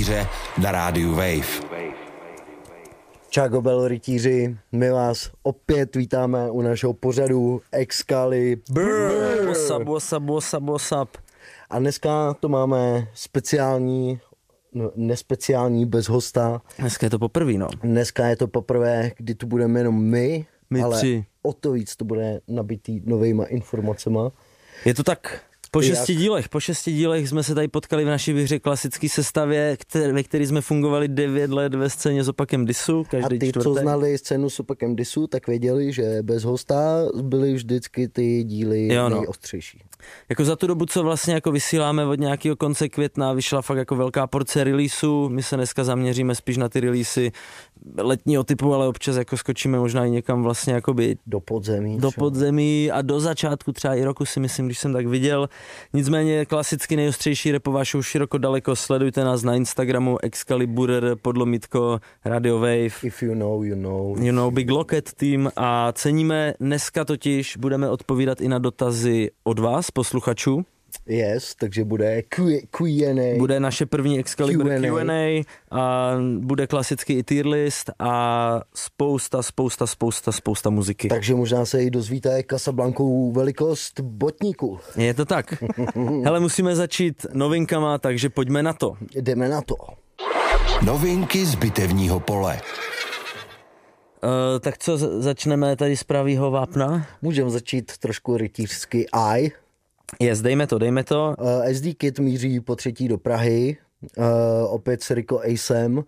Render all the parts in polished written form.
rytíře na rádiu Wave. Čágo Bell rytíři, my vás opět vítáme u našeho pořadu Excalibur. What's up. A dneska to máme speciální, nespeciální, bez hosta. Dneska je to poprvé, no. Dneska je to poprvé, kdy tu budeme jenom my ale tři. O to víc to bude nabitý novejma informacema. Je to tak. Po šesti dílech jsme se tady potkali v naší hře klasické sestavě, ve které jsme fungovali 9 let ve scéně s opakem Disu, každý čtvrtek. A ty, co znali scénu s opakem Disu, tak věděli, že bez hosta byly vždycky ty díly nejostřejší. Jako za tu dobu, co vlastně jako vysíláme od nějakého konce května, vyšla fakt jako velká porce releaseů. My se dneska zaměříme spíš na ty releasy letního typu, ale občas jako skočíme možná i někam vlastně jakoby do podzemí a do začátku třeba i roku, si myslím, když jsem tak viděl. Nicméně klasicky nejostřejší rapová show Široko daleko, sledujte nás na Instagramu Excalibur _ Radio Wave. If you know, you know. You know, Big Locket Team a ceníme dneska totiž, budeme odpovídat i na dotazy od vás, posluchačů. Yes, takže bude Q&A. Bude naše první Excalibur Q&A a bude klasicky i tier list a spousta muziky. Takže možná se i dozvíte Casablankou velikost botníku. Je to tak. Hele, musíme začít novinkama, takže pojďme na to. Jdeme na to. Novinky z bitevního pole. Tak co, začneme tady z pravýho vápna? Můžeme začít trošku rytířsky Yes, dejme to. SD Kid míří po třetí do Prahy, opět s Rico Acem,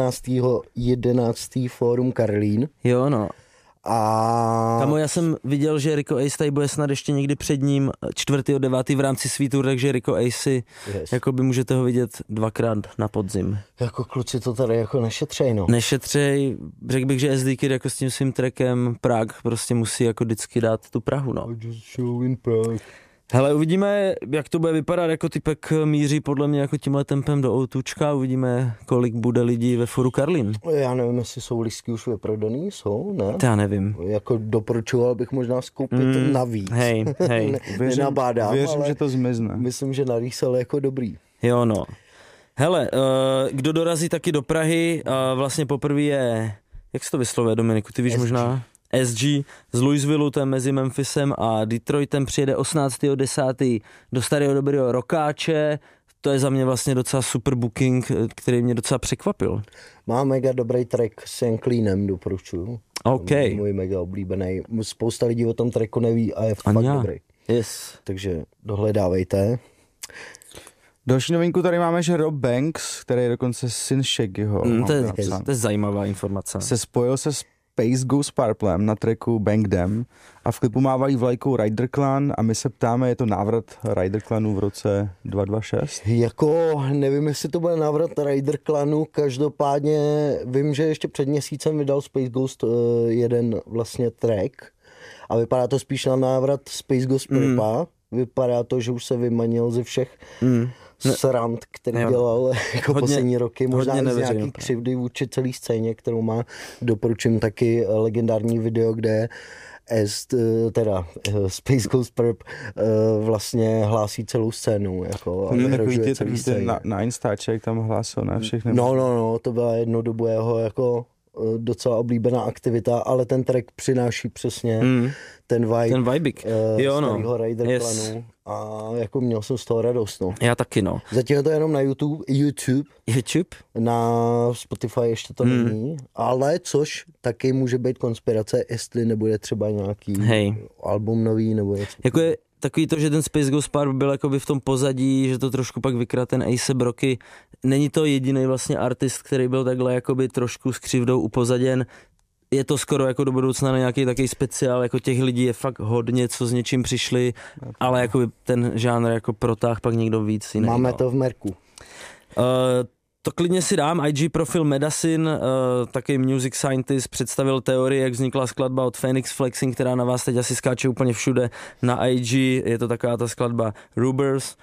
15.11. Fórum Karlín. Jo, no. A... Kamo, já jsem viděl, že Rico Ace tady bude snad ještě někdy před ním 4.9. v rámci svý tour, takže Rico Ace, jakoby můžete ho vidět 2krát na podzim. Jako kluci to tady jako nešetřej, no. Nešetřej, řekl bych, že SD Kid jako s tím svým trackem Prague prostě musí jako vždycky dát tu Prahu, no. Just show in Prague. Hele, uvidíme, jak to bude vypadat, jako typek míří podle mě jako tímhle tempem do O2čka, uvidíme, kolik bude lidí ve Foru Karlín. Já nevím, jestli jsou lístky už vyprodaný, jsou, ne? Já nevím. Jako doporučoval bych možná skoupit navíc. Hej. Nenabádám, věřím, ale že to zmizne. Myslím, že na resell jako dobrý. Jo, no. Hele, kdo dorazí taky do Prahy, vlastně poprvé je, jak se to vyslovuje, Dominiku, ty víš SG. možná? SG z Louisville, to je mezi Memphisem a Detroitem, přijede 18.10. do starého dobrého Rokáče. To je za mě vlastně docela super booking, který mě docela překvapil. Má mega dobrý track s Jan Cleanem, doporučuju. OK. Můj mega oblíbený. Spousta lidí o tom tracku neví a je fakt dobrý. Yes. Takže dohledávejte. Další novinku tady máme, že Rob Banks, který je dokonce syn Shaggyho. To je zajímavá informace. Se spojil se Space Ghost Purplem na tracku Bang Them a v klipu mávají vlajkou Rider Clan a my se ptáme, je to návrat Rider Clanu v roce 226? Jako nevím, jestli to bude návrat Rider Clanu, každopádně vím, že ještě před měsícem vydal Space Ghost jeden vlastně track a vypadá to spíš na návrat Space Ghost Purpa. Vypadá to, že už se vymanil ze všech srand, který dělal jako poslední roky, možná i z nějaký křivdy vůči celý scéně, kterou má. Doporučím taky legendární video, kde Space Ghost Purp vlastně hlásí celou scénu. Jako, na Instaček tam hlásil na všechny. No, to byla jednu dobu jeho jako docela oblíbená aktivita, ale ten track přináší přesně ten vibik starého Rider Clanu a jako měl jsem z toho radost, no. Já taky, no. Zatím je to jenom na YouTube, na Spotify ještě to není, ale což taky může být konspirace, jestli nebude třeba nějaký album nový nebo něco. Jako je takový to, že ten Space Ghost Purp byl jakoby v tom pozadí, že to trošku pak vykradl ten A$AP Rocky. Není to jediný vlastně artist, který byl takhle jakoby trošku s křivdou upozaděn. Je to skoro jako do budoucna na nějaký takový speciál, jako těch lidí je fakt hodně, co s něčím přišli, ale jakoby ten žánr jako protáh pak někdo víc jiný. Máme to v merku. To klidně si dám. IG profil Medicine, taky music scientist, představil teorii, jak vznikla skladba od Phoenix Flexing, která na vás teď asi skáče úplně všude na IG. Je to taková ta skladba Rubers.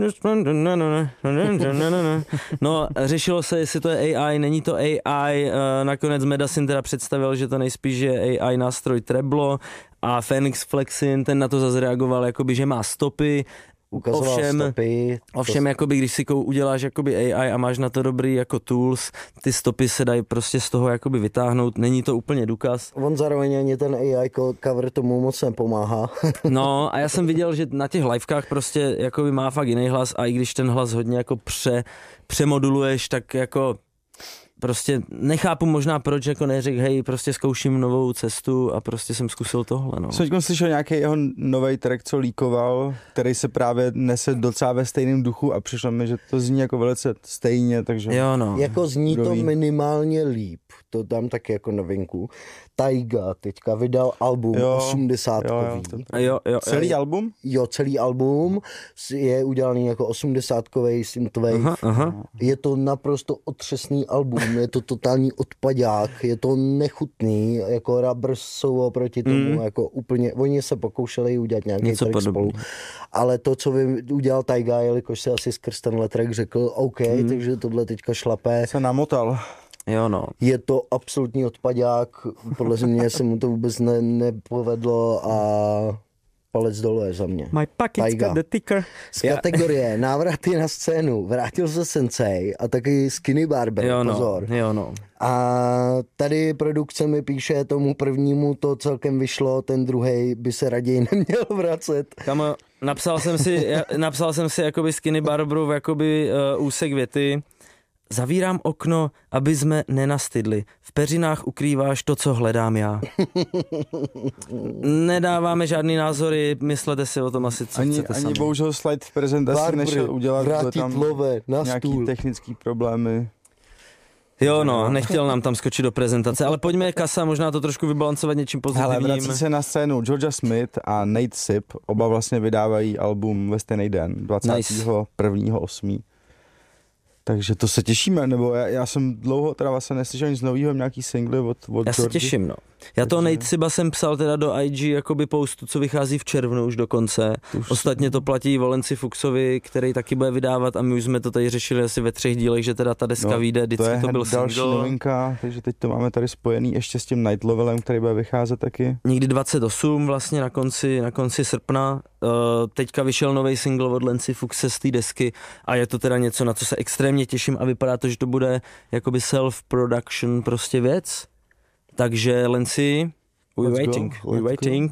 No, řešilo se, jestli to je AI, není to AI. Nakonec Medicine teda představil, že to nejspíš je AI nástroj Treblo a Phoenix Flexing, ten na to zase reagoval, jakoby, že má stopy. Ukazoval stopy. Ovšem jakoby, když si uděláš jakoby AI a máš na to dobrý jako tools, ty stopy se dají prostě z toho jakoby vytáhnout, není to úplně důkaz. On zároveň ani ten AI cover tomu moc nepomáhá. No a já jsem viděl, že na těch livekách prostě jakoby má fakt jiný hlas a i když ten hlas hodně jako přemoduluješ, tak jako prostě nechápu možná proč jako neřekl, hej, prostě zkouším novou cestu a prostě jsem zkusil tohle, no. Jsem teď slyšel nějaký jeho nový track, co líkoval, který se právě nese docela ve stejném duchu a přišlo mi, že to zní jako velice stejně, takže... Jo, no. Jako zní to minimálně líp, to dám taky jako novinku. Taiga teďka vydal album 80kový. Jo. Celý album? Jo, celý album je udělaný jako 80kový synthwave. Aha. Je to naprosto otřesný album, je to totální odpadák, je to nechutný, jako Rubbers jsou oproti tomu jako úplně, oni se pokoušeli udělat nějaký track spolu, ale to, co udělal Taiga, jelikož se asi skrz tenhle track řekl, OK, takže tohle teďka šlape. Se namotal. Jo, no. Je to absolutní odpadák, podle mě se mu to vůbec nepovedlo a palec dole za mě. My pockets got the ticker. Z kategorie návraty na scénu vrátil se Sensei a taky Skinny Barber, jo, no. pozor. Jo, no. A tady produkce mi píše, tomu prvnímu to celkem vyšlo, ten druhej by se raději neměl vracet. Kamo, napsal jsem si jakoby Skinny Barberův jakoby úsek věty. Zavírám okno, aby jsme nenastydli. V peřinách ukrýváš to, co hledám já. Nedáváme žádný názory, myslete si o tom asi, co chcete sami. Ani bohužel slide v prezentaci nešel udělat, vrátit tam love na nějaký stůl. technický problémy. Jo, no, nechtěl nám tam skočit do prezentace, ale pojďme Kasa, možná to trošku vybalancovat něčím pozitivním. Hele, vrací se na scénu Georgia Smith a Nate Sip, oba vlastně vydávají album ve stejný den, 21.8. Takže to se těšíme, nebo já jsem dlouho teda vlastně neslyšel nic novýho, nějaký singly od Já se těším, no. Já to Nate Siba jsem psal teda do IG jakoby postu, co vychází v červnu už dokonce. Ostatně to platí Volenci Fuchsovi, který taky bude vydávat a my už jsme to tady řešili asi ve 3 dílech, že teda ta deska vyjde, vždycky to byl další single. novinka, takže teď to máme tady spojený ještě s tím Night Levelem, který bude vycházet taky. Někdy 28 vlastně na konci srpna. Teďka vyšel nový single od Lenci Fuchse z té desky a je to teda něco, na co se extrémně těším a vypadá to, že to bude jakoby self-production prostě věc. Takže Lenci, we're waiting.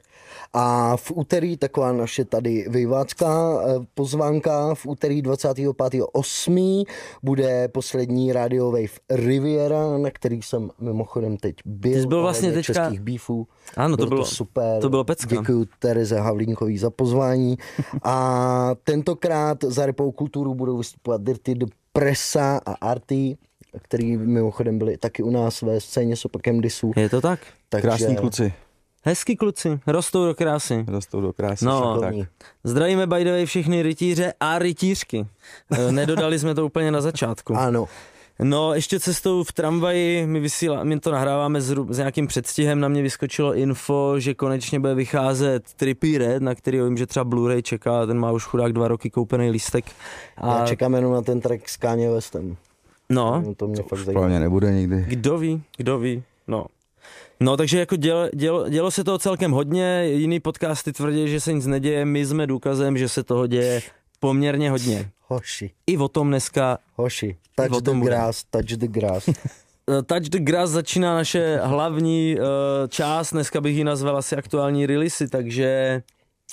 A v úterý taková naše tady vyvácká pozvánka, v úterý 25.8. bude poslední Radio Wave Riviera, na který jsem mimochodem teď byl vlastně teďka... českých beefů. Ano, to bylo super. To bylo pecka. Děkuju Tereze Havlínkový za pozvání. A tentokrát za Rapou kulturu budou vystupovat Dirty The Pressa a Arty, který mimochodem byli taky u nás ve scéně s opakem disu. Je to tak? Takže... Krásní kluci. Hezký kluci, rostou do krásy. No, tak. Zdravíme by the way všechny rytíře a rytířky. Nedodali jsme to úplně na začátku. Ano. No, ještě cestou v tramvaji my to nahráváme s nějakým předstihem, na mě vyskočilo info, že konečně bude vycházet Trippie Red, na který vím, že třeba Blu-ray čeká, ten má už chudák 2 roky koupený lístek. Já čekám jenom na ten track s Kanye Westem. No. To mě fakt zajímá. Nebude nikdy. Kdo ví, no. No, takže jako dělo se toho celkem hodně, jiný podcasty tvrdí, že se nic neděje, my jsme důkazem, že se toho děje poměrně hodně. Hoši. I o tom dneska. Hoši. Touch the grass. Touch the Grass začíná naše hlavní část, dneska bych ji nazval asi aktuální releasy, takže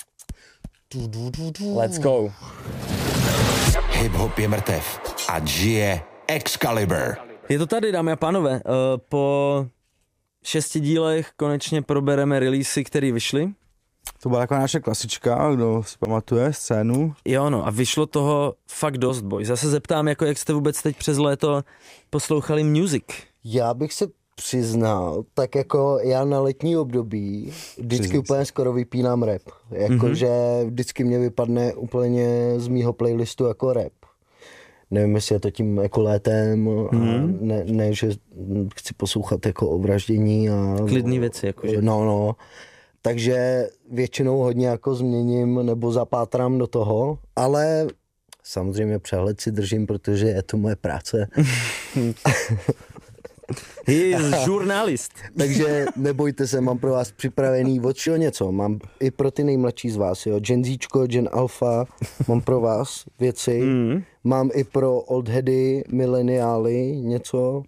let's go. Hip-hop je mrtev a žije Excalibur. Je to tady, dámy a pánové, po 6 dílech konečně probereme releasy, které vyšly. To byla taková naše klasička, kdo si pamatuje scénu. Jo no, a vyšlo toho fakt dost, boj. Zase zeptám, jako jak jste vůbec teď přes léto poslouchali music. Já bych se přiznal, tak jako já na letní období vždycky úplně skoro vypínám rap. Jakože vždycky mě vypadne úplně z mýho playlistu jako rap. Nevím, jestli je to tím jako létem, ne, že chci poslouchat jako o vraždění a... Klidný věci, jakože. No. Takže většinou hodně jako změním nebo zapátrám do toho, ale samozřejmě přehled si držím, protože je to moje práce. He is žurnalist. Takže nebojte se, mám pro vás připravený od čeho něco. Mám i pro ty nejmladší z vás, jo. Gen Zčko, Gen Alpha, mám pro vás věci. Mám i pro oldheady, mileniály něco.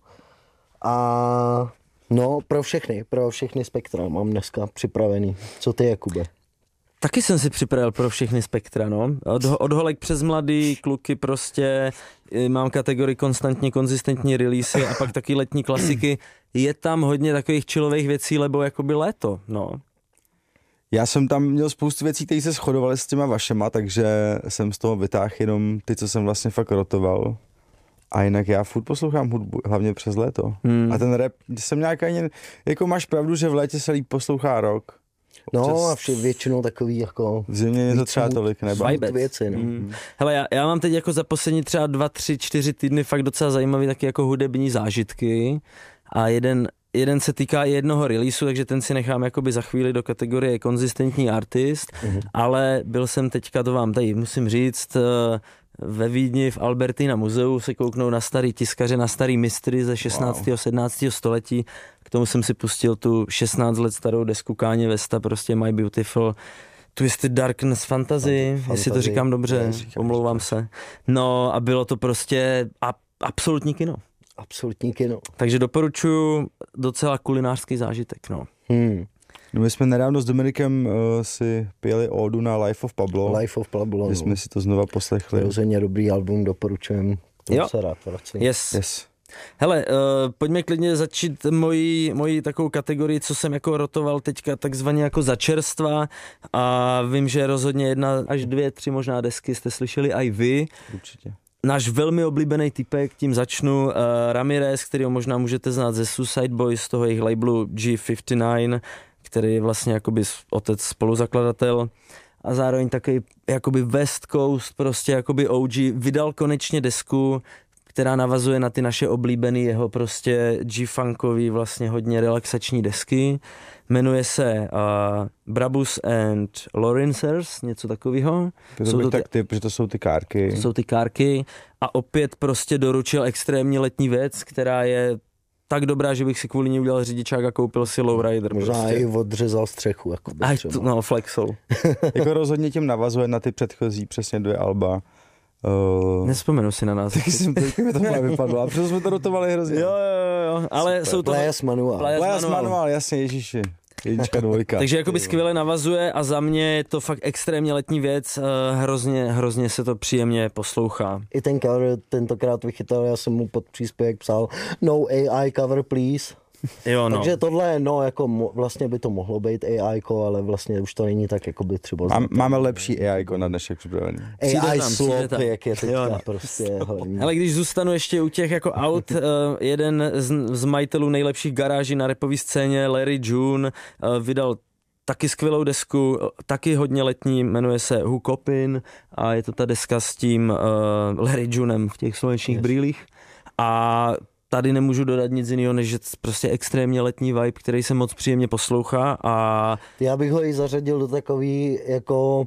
A no, pro všechny spektra mám dneska připravený. Co ty, Jakube? Taky jsem si připravil pro všechny spektra, no. Od holek přes mladý, kluky prostě, mám kategorii konzistentní releasy a pak taky letní klasiky. Je tam hodně takových chillových věcí, lebo jakoby léto, no. Já jsem tam měl spoustu věcí, které se shodovaly s těma vašema, takže jsem z toho vytáhl jenom ty, co jsem vlastně fakt rotoval. A jinak já furt poslouchám hudbu, hlavně přes léto. A ten rap, jsem nějak ani, jako máš pravdu, že v létě se líp poslouchá rock. No a většinou takový jako... V zimě něco třeba tolik nebo věci, no. Hele, já mám teď jako za poslední třeba 2, 3, 4 týdny fakt docela zajímavý taky jako hudební zážitky a jeden se týká jednoho releaseu, takže ten si nechám jakoby za chvíli do kategorie konzistentní artist, ale byl jsem teďka, to vám tady musím říct, ve Vídni v Albertina muzeu se kouknou na starý tiskaře, na starý mistry ze 16. 17. století. K tomu jsem si pustil tu 16 let starou desku Kanye Westa, prostě My Beautiful Twisted Darkness Fantasy, jestli to říkám dobře, omlouvám se. No a bylo to prostě absolutní kino. Absolutní kino. Takže doporučuji docela kulinářský zážitek, no. No my jsme nedávno s Dominikem si pěli ódu na Life of Pablo. Life of Pablo, no. Jsme si to znova poslechli. Rozhodně dobrý album, doporučujem. Jo. Se rád vracím. Yes. Hele, pojďme klidně začít moji takovou kategorii, co jsem jako rotoval teďka takzvaně jako za čerstva a vím, že rozhodně 1 až 2, 3 možná desky jste slyšeli i vy. Určitě. Náš velmi oblíbený typek, tím začnu, Ramirez, kterýho možná můžete znát ze Suicide Boys, z toho jejich labelu G59, který je vlastně jakoby otec spoluzakladatel a zároveň taky jakoby West Coast, prostě jakoby OG, vydal konečně desku, která navazuje na ty naše oblíbený jeho prostě G-funkový vlastně hodně relaxační desky. Jmenuje se Brabus and Lawrencers, něco takového. Protože to jsou ty kárky. To jsou ty kárky a opět prostě doručil extrémně letní věc, která je tak dobrá, že bych si kvůli ní udělal řidičák a koupil si lowrider. Možná prostě. i odřezal střechu. No, flexol. Jako rozhodně tím navazuje na ty předchozí přesně 2 alba. Nespomenu si na nás. Taky jsem to vypadlo. A přesto jsme to rotovali hrozně. Jo. Ale super. jsou to... Playas Manual, jasně, ježiši. 1, 2. Takže jakoby skvěle navazuje a za mě je to fakt extrémně letní věc, hrozně se to příjemně poslouchá. I ten cover tentokrát vychytal, já jsem mu pod příspěvek psal No AI cover please. Jo, no. Takže tohle, no, jako vlastně by to mohlo být AI-ko, ale vlastně už to není tak, jako by třeba... Máme lepší AI-ko na dnešek připravený. AI slop, jak je teďka prostě hlavní. Ale když zůstanu ještě u těch jako aut, jeden z majitelů nejlepších garáží na rapové scéně, Larry June, vydal taky skvělou desku, taky hodně letní, jmenuje se Who Copin a je to ta deska s tím Larry Junem v těch slunečních brýlích a tady nemůžu dodat nic jiného, než že prostě extrémně letní vibe, který se moc příjemně poslouchá a... Já bych ho i zařadil do takový jako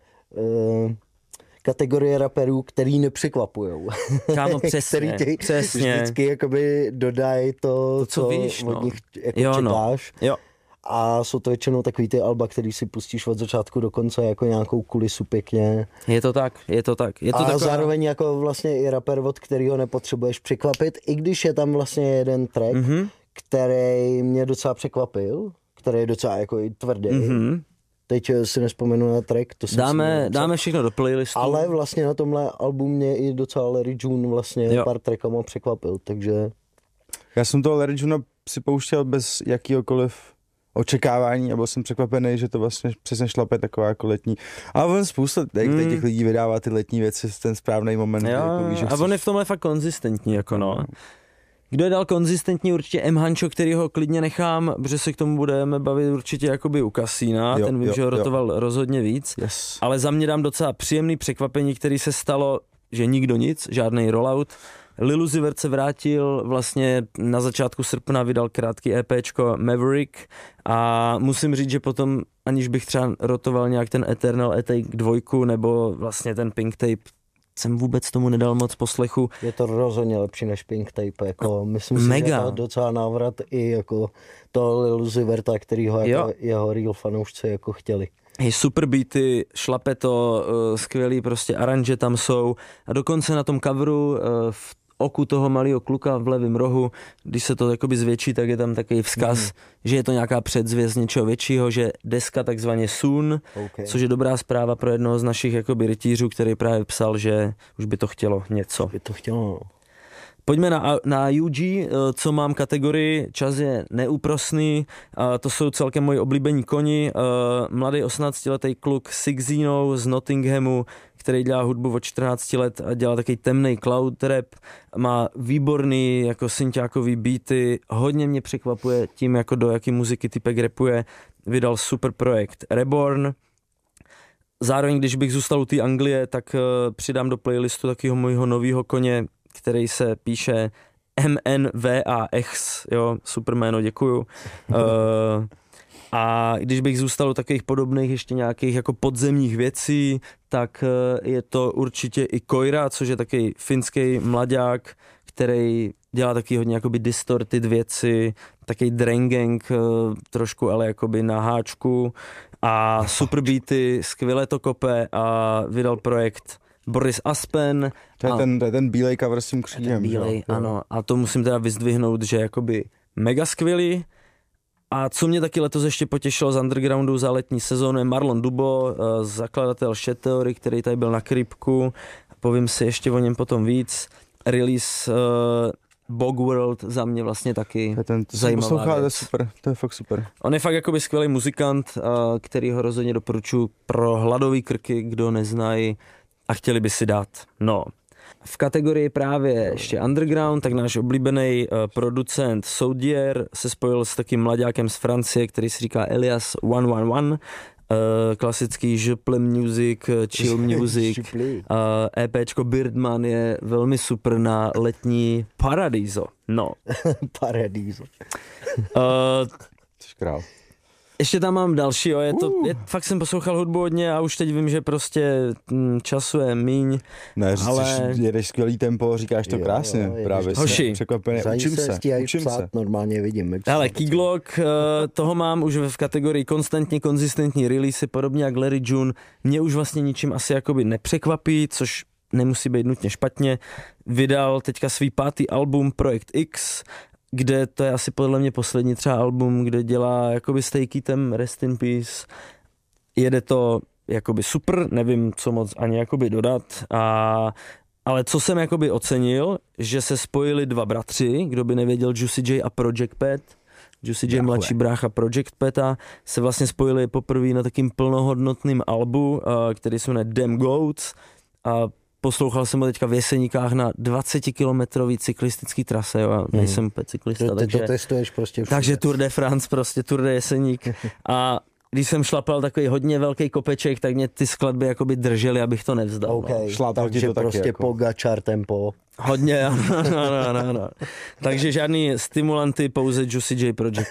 kategorie raperů, který nepřekvapujou. Kámo, přesně, přesně. Vždycky jakoby dodají to co víš, od nich jako čekáš. No. Jo. A jsou to většinou takový ty alba, který si pustíš od začátku do konce jako nějakou kulisu pěkně. Je to tak. Je to a taková... zároveň jako vlastně i rapper, od kterého nepotřebuješ překvapit, i když je tam vlastně jeden track, který mě docela překvapil, který je docela jako i tvrdý. Teď si nespomenu na track, to dáme všechno do playlistu. Ale vlastně na tomhle albu mě i docela Larry June vlastně pár trackama překvapil, takže... Já jsem toho Larry Juna si pouštěl bez jakýhokoliv očekávání a byl jsem překvapený, že to vlastně přesně šlape taková jako letní. A on spousta těch lidí vydává ty letní věci v ten správný moment. Jo, jako víš, a on je v tomhle fakt konzistentní, jako no. Kdo je dal konzistentní, určitě M. Hancho, který ho klidně nechám, protože se k tomu budeme bavit určitě jakoby u Kasína, ten vím, že ho rotoval rozhodně víc, ale za mě dám docela příjemný překvapení, který se stalo, že nikdo nic, žádný rollout. Lil Uzi Vert se vrátil, vlastně na začátku srpna vydal krátký EPčko Maverick a musím říct, že potom, aniž bych třeba rotoval nějak ten Eternal Attack 2 nebo vlastně ten Pink Tape jsem vůbec tomu nedal moc poslechu. Je to rozhodně lepší než Pink Tape, jako myslím si, Mega. že to docela návrat i jako toho Lil Uzi Verta, který ho jako jeho real fanoušci jako chtěli. Hej, super beaty, šlape to, skvělý prostě aranže tam jsou a dokonce na tom coveru v oku toho malého kluka v levém rohu, když se to jakoby zvětší, tak je tam takový vzkaz, že je to nějaká předzvěst něčeho většího, že deska takzvaně soon, což je dobrá zpráva pro jednoho z našich jakoby rytířů, který právě psal, že už by to chtělo něco. By to chtělo. Pojďme na UG, co mám kategorii, čas je neúprosný, to jsou celkem moji oblíbení koni, mladý 18letý kluk Sigzino z Nottinghamu, který dělá hudbu od 14 let a dělá takový temnej cloud rap, má výborný jako synťákový beaty, hodně mě překvapuje tím, jako do jaký muziky typek rapuje, vydal super projekt Reborn. Zároveň, když bych zůstal u té Anglie, tak přidám do playlistu takového mojho nového koně, který se píše MNVAX, jo, super jméno, děkuju. A když bych zůstal u takových podobných ještě nějakých jako podzemních věcí, tak je to určitě i Koira, což je takový finský mladák, který dělá taky hodně jakoby distorted věci, takový drang, trošku ale jakoby na háčku a super beaty, skvěle to kope a vydal projekt Boris Aspen. To je ten bílej cover s tím křídem. Bílej, ano. A to musím teda vyzdvihnout, že jakoby mega skvělý. A co mě taky letos ještě potěšilo z undergroundu za letní sezónu je Marlon Dubo, zakladatel Shed Theory, který tady byl na Kripku. Povím si ještě o něm potom víc. Release Bog World za mě vlastně taky zajímavá věc. Super, to je fakt super. On je fakt jakoby skvělý muzikant, který ho rozhodně doporučuji pro hladový krky, kdo neznají a chtěli by si dát. No. V kategorii právě ještě underground, tak náš oblíbený producent Soudier se spojil s takým mlaďákem z Francie, který se říká Elias 111. Klasický župle music, chill music. EPčko Birdman je velmi super na letní Paradiso. No. Paradiso. Jsi král. Ještě tam mám další, jo, fakt jsem poslouchal hudbu hodně a už teď vím, že prostě času je míň. Ne, ale jedeš skvělý tempo, říkáš to krásně, právě hoši, překvapeně, učím se. Normálně vidím. Ale Keyglock, toho mám už v kategorii konstantně konzistentní release, podobně jak Larry June, mě už vlastně ničím asi jakoby nepřekvapí, což nemusí být nutně špatně. Vydal teďka svý 5. album Projekt X, kde to je asi podle mě poslední třeba album, kde dělá jakoby s Takeytem Rest in Peace. Jede to jakoby super, nevím, co moc ani jakoby dodat. Ale co jsem jakoby ocenil, že se spojili dva bratři, kdo by nevěděl, Juicy J a Project Pat. Juicy J, mladší brácha Project Pata, se vlastně spojili poprvé na takým plnohodnotným albu, který se jmenuje Damn Goats. A poslouchal jsem ho teďka v Jeseníkách na 20-kilometrový cyklistický trase, jo, já nejsem úplně cyklista, takže to testuješ prostě všude. Takže Tour de France, prostě Tour de Jeseník a když jsem šlapal takový hodně velký kopeček, tak mě ty skladby jakoby držely, abych to nevzdal. Okay. No. Takže to prostě jako Pogačar tempo. Hodně, ano. Takže žádný stimulanty, pouze Juicy J Project.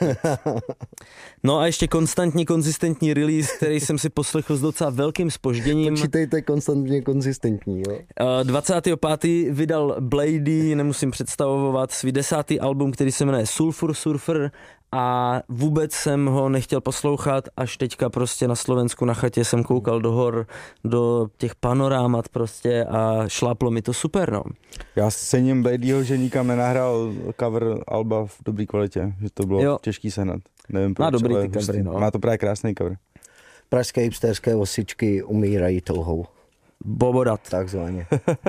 No a ještě konstantně konzistentní release, který jsem si poslechl s docela velkým zpožděním. Počítejte konstantně konzistentní, jo. 25. vydal Blady, nemusím představovat, svý 10. album, který se jmenuje Sulfur Surfer a vůbec jsem ho nechtěl poslouchat, až teďka prostě na Slovensku na chatě jsem koukal do hor, do těch panorámat prostě a šláplo mi to super, no. Já cením Bladyho, že nikam nenahrál cover alba v dobrý kvalitě, že to bylo těžký sehnat. Nevím proč, má dobrý ty covery, no. Má to právě krásný cover. Pražské hipsterské osičky umírají touhou. Bobodat. Takzvaně.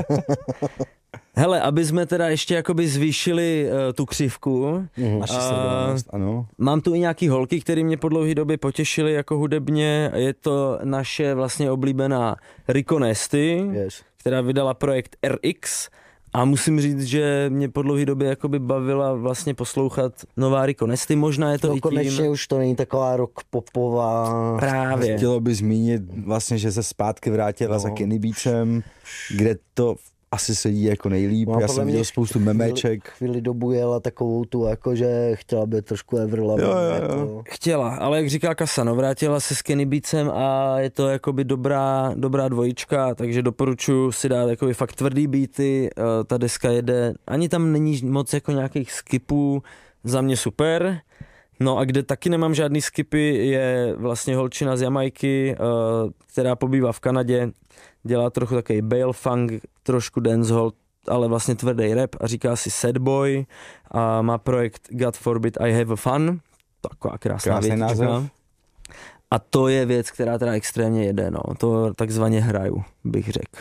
Hele, aby jsme teda ještě jakoby zvýšili tu křivku. Ano. Mám tu i nějaký holky, které mě po dlouhé době potěšily jako hudebně. Je to naše vlastně oblíbená Rico Nasty, která vydala projekt RX. A musím říct, že mě po dlouhé době jakoby bavila vlastně poslouchat nová Rico Nasty. Možná je to i tím. Konečně už to není taková rock popová. Právě. Chtělo by zmínit vlastně, že se zpátky vrátila za Kenny Beachem, kde to asi sedí jako nejlíp. No, Já jsem viděl spoustu memeček. Chvíli dobu jela takovou tu, jako že chtěla by trošku Everlove. Jo. Jako. Chtěla, ale jak říká Kasa, no vrátila se s Kenny Beatsem a je to jakoby dobrá dvojička, takže doporučuji si dát jakoby fakt tvrdý beaty, ta deska jede, ani tam není moc jako nějakých skipů, za mě super. No a kde taky nemám žádný skipy, je vlastně holčina z Jamajky, která pobývá v Kanadě, dělá trochu takový bail funk, trošku dancehall, ale vlastně tvrdý rap a říká si Sad Boy a má projekt God Forbid I Have a Fun, taková krásná větička. A to je věc, která teda extrémně jede, no, to takzvaně hraju, bych řekl.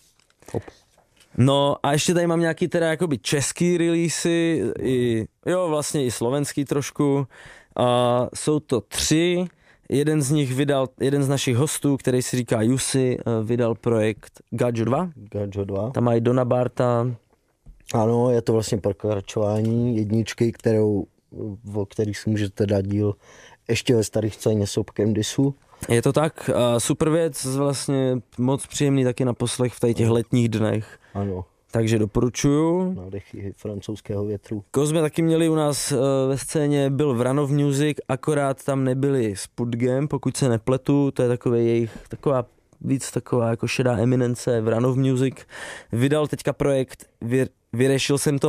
No a ještě tady mám nějaký teda jakoby český releasy, vlastně i slovenský trošku. A jsou to 3, jeden z nich vydal, jeden z našich hostů, který si říká Jussi, vydal projekt Gadjo 2. Gadjo 2. Tam mají Dona Barta. Ano, je to vlastně pokračování jedničky, o který si můžete dát díl ještě ve starých scéně Sobkem Disu. Je to tak, super věc, vlastně moc příjemný taky na poslech v těch letních dnech. Ano. Takže doporučuju. Nádechy francouzského větru. Koho jsme taky měli u nás ve scéně, byl Vranov Music, akorát tam nebyli s Pudgem, pokud se nepletu, to je taková jako šedá eminence, Vranov Music. Vydal teďka projekt Vyřešil jsem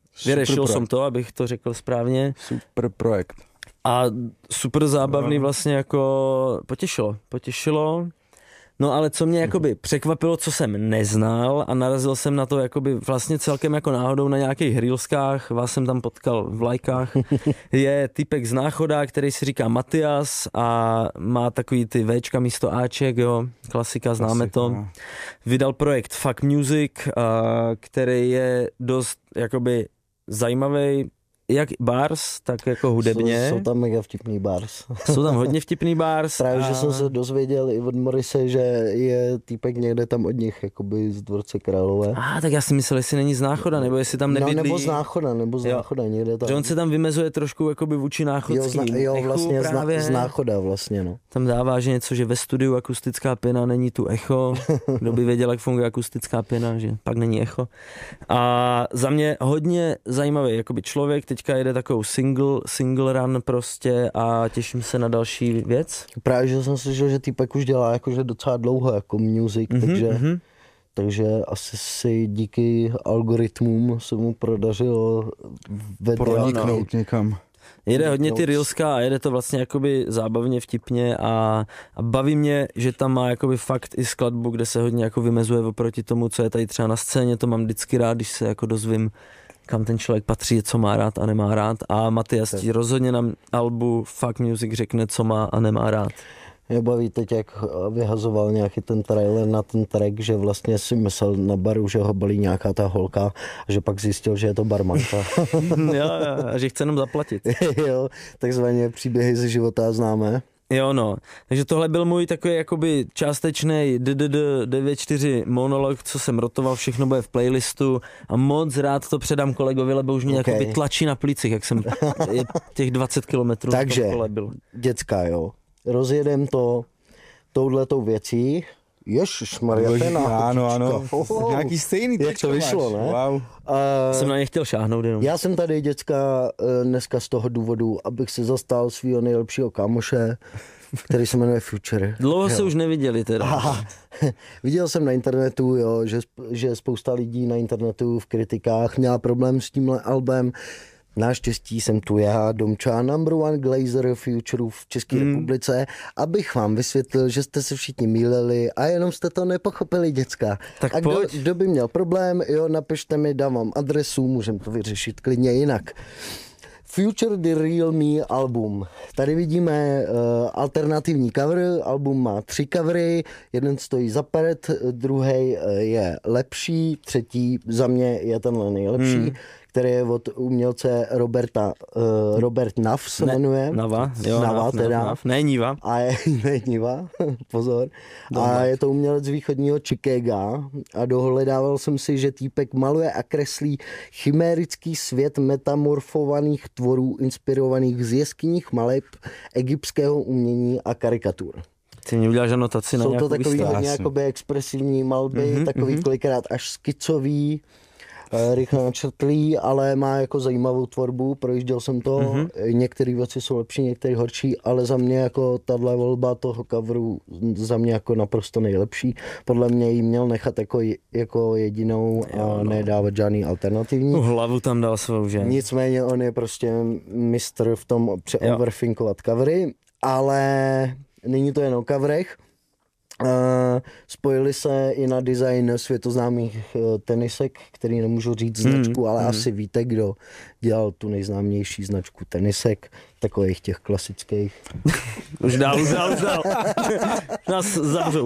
to, abych to řekl správně. Super projekt. A super zábavný vlastně jako potěšilo. No ale co mě jakoby překvapilo, co jsem neznal a narazil jsem na to jakoby vlastně celkem jako náhodou na nějakých reelskách, vás jsem tam potkal v lajkách, je týpek z Náchoda, který si říká Matias a má takový ty Včka místo Aček, jo, klasika, známe to. Vydal projekt Fuck Music, který je dost jakoby zajímavý, jak bars, tak jako hudebně. Jsou tam mega vtipný bars. Jsou tam hodně vtipný bars. Právě, že jsem se dozvěděl i od Morise, že je týpek někde tam od nich, jakoby z Dvorce Králové. Tak já si myslel, jestli není z Náchoda, nebo jestli tam nebydlí. No, nebo z Náchoda, někde tam. Že on se tam vymezuje trošku jakoby vůči náchodským. Jo, vlastně právě. Z Náchoda vlastně, no. Tam dává, že něco, že ve studiu akustická pěna, není tu echo. Kdo by věděl, jak funguje akustická pěna, že pak není echo. A za mě hodně zajímavý jakoby člověk, teďka jede takovou single run prostě a těším se na další věc. Právě, že jsem slyšel, že týpek už dělá jakože docela dlouho jako music, takže asi si díky algoritmům se mu prodařilo proniknout někam. Jede hodně ty reelska a jede to vlastně jakoby zábavně, vtipně a baví mě, že tam má jakoby fakt i skladbu, kde se hodně jako vymezuje oproti tomu, co je tady třeba na scéně, to mám vždycky rád, když se jako dozvím, kam ten člověk patří, co má rád a nemá rád a Matias ti rozhodně na albu Fuck Music řekne, co má a nemá rád. Mě baví teď, jak vyhazoval nějaký ten trailer na ten track, že vlastně si myslel na baru, že ho balí nějaká ta holka a že pak zjistil, že je to barmanka. Jo, a že chce jenom zaplatit. Jo, takzvaně příběhy ze života známe. Jo, no. Takže tohle byl můj takový jakoby částečný 94 monolog, co jsem rotoval, všechno bude v playlistu a moc rád to předám kolegovi, lebo už mě jakoby tlačí na plicích, jak jsem těch 20 kilometrů v tom kole byl. Děcka, jo. Rozjedem to touhletou věcí. Ježišmarja, ten ano. Nějaký stejný jak to vyšlo, ne? Wow. Jsem na ně chtěl šáhnout jenom. Já jsem tady, děcka, dneska z toho důvodu, abych se zastal svého nejlepšího kámoše, který se jmenuje Future. Dlouho se už neviděli teda. Viděl jsem na internetu, jo, že spousta lidí na internetu v kritikách měla problém s tímhle albem. Naštěstí jsem tu já, Domča, number one glazer Future v České republice, abych vám vysvětlil, že jste se všichni mýlili a jenom jste to nepochopili, děcka. Tak a kdo by měl problém, jo, napište mi, dám vám adresu, můžeme to vyřešit klidně jinak. Future The Real Me album. Tady vidíme alternativní cover, album má 3 covery, jeden stojí za prd, druhý je lepší, třetí za mě je tenhle nejlepší, který je od umělce Robert Nav se jmenuje. Nava, ne Niva. A ne Niva, pozor. A je to umělec z východního Chicaga a dohledával jsem si, že týpek maluje a kreslí chimérický svět metamorfovaných tvorů inspirovaných z jeskyních maleb, egyptského umění a karikatur. Ty mě uděláš anotaci na Jsou nějakou to takový výstavu. hodně jakoby expresivní malby, takový kolikrát až skicový, rychle načrtlý, ale má jako zajímavou tvorbu, projížděl jsem to, některé věci jsou lepší, některé horší, ale za mě jako tahle volba toho coveru za mě jako naprosto nejlepší. Podle mě jí měl nechat jako jedinou a nedávat žádný alternativní. Hlavu tam dal svou, že? Nicméně on je prostě mistr v tom přeoverfinkovat covery, ale není to jen o coverech. Spojili se i na design světoznámých tenisek, který nemůžu říct značku, ale asi víte, kdo dělal tu nejznámější značku tenisek, takových těch klasických. Už dál. Nás zavřou.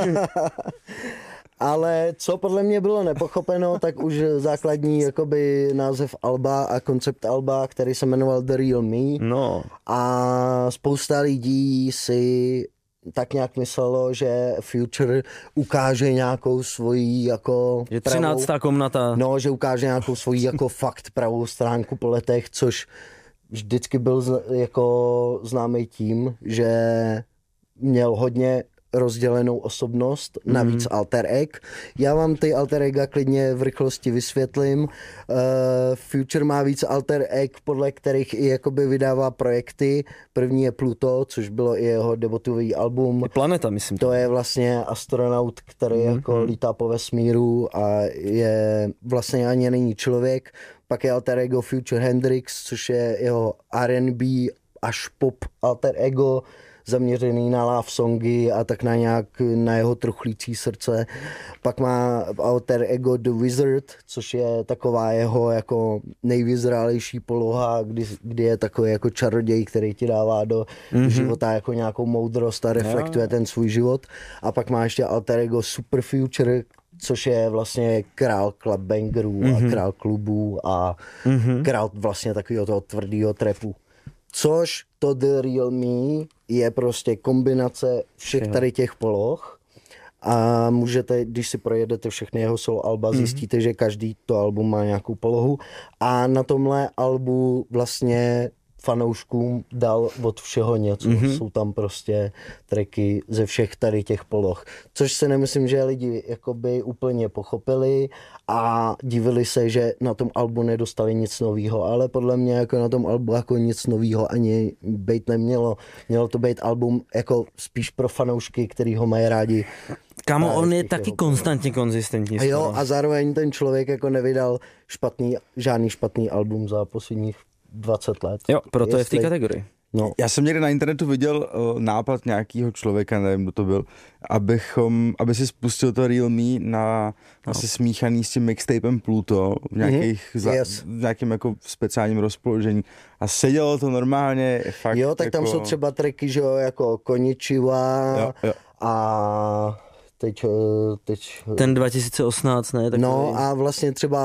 Ale co podle mě bylo nepochopeno, tak už základní jakoby název alba a koncept alba, který se jmenoval The Real Me. No. A spousta lidí si tak nějak myslelo, že Future ukáže nějakou svoji jako Je 13. komnata. No, že ukáže nějakou svoji jako fakt pravou stránku po letech, což vždycky byl jako známý tím, že měl hodně rozdělenou osobnost, navíc alter egg. Já vám ty alter egga klidně v rychlosti vysvětlím. Future má víc alter egg, podle kterých i jakoby vydává projekty. První je Pluto, což bylo i jeho debutový album. Je planeta, myslím. To je vlastně astronaut, který jako lítá po vesmíru a je vlastně ani není člověk. Pak je alter ego Future Hendrix, což je jeho R&B až pop alter ego, zaměřený na love songy a tak na jeho truchlící srdce. Pak má alter ego The Wizard, což je taková jeho jako nejvyzrálejší poloha, kdy je takový jako čaroděj, který ti dává do života jako nějakou moudrost a reflektuje ten svůj život. A pak má ještě alter ego Super Future, což je vlastně král clubbangerů a král klubů a král vlastně takového toho tvrdého trapu. Což to The Real Me je prostě kombinace všech tady těch poloh a můžete, když si projedete všechny jeho solo alba, zjistíte, že každý to album má nějakou polohu a na tomhle albu vlastně fanouškům dal od všeho něco. Jsou tam prostě tracky ze všech tady těch poloh. Což si nemyslím, že lidi jakoby úplně pochopili a divili se, že na tom albu nedostali nic novýho, ale podle mě jako na tom albu jako nic novýho ani být nemělo. Mělo to být album jako spíš pro fanoušky, který ho mají rádi. Kámo, on je taky konstantně konzistentní. A jo, a zároveň ten člověk jako nevydal žádný špatný album za posledních 20 let. Jo, proto je v té kategorii. No. Já jsem někde na internetu viděl nápad nějakého člověka, nevím, kdo to byl, aby si spustil to Real Me na asi smíchaný s tím mixtapem Pluto v nějakém jako speciálním rozpoložení. A sedělo to normálně fakt. Jo, tak tam jako... jsou třeba tracky, že jo, jako Konnichiwa a teď... Ten 2018, ne? Takový... No a vlastně třeba...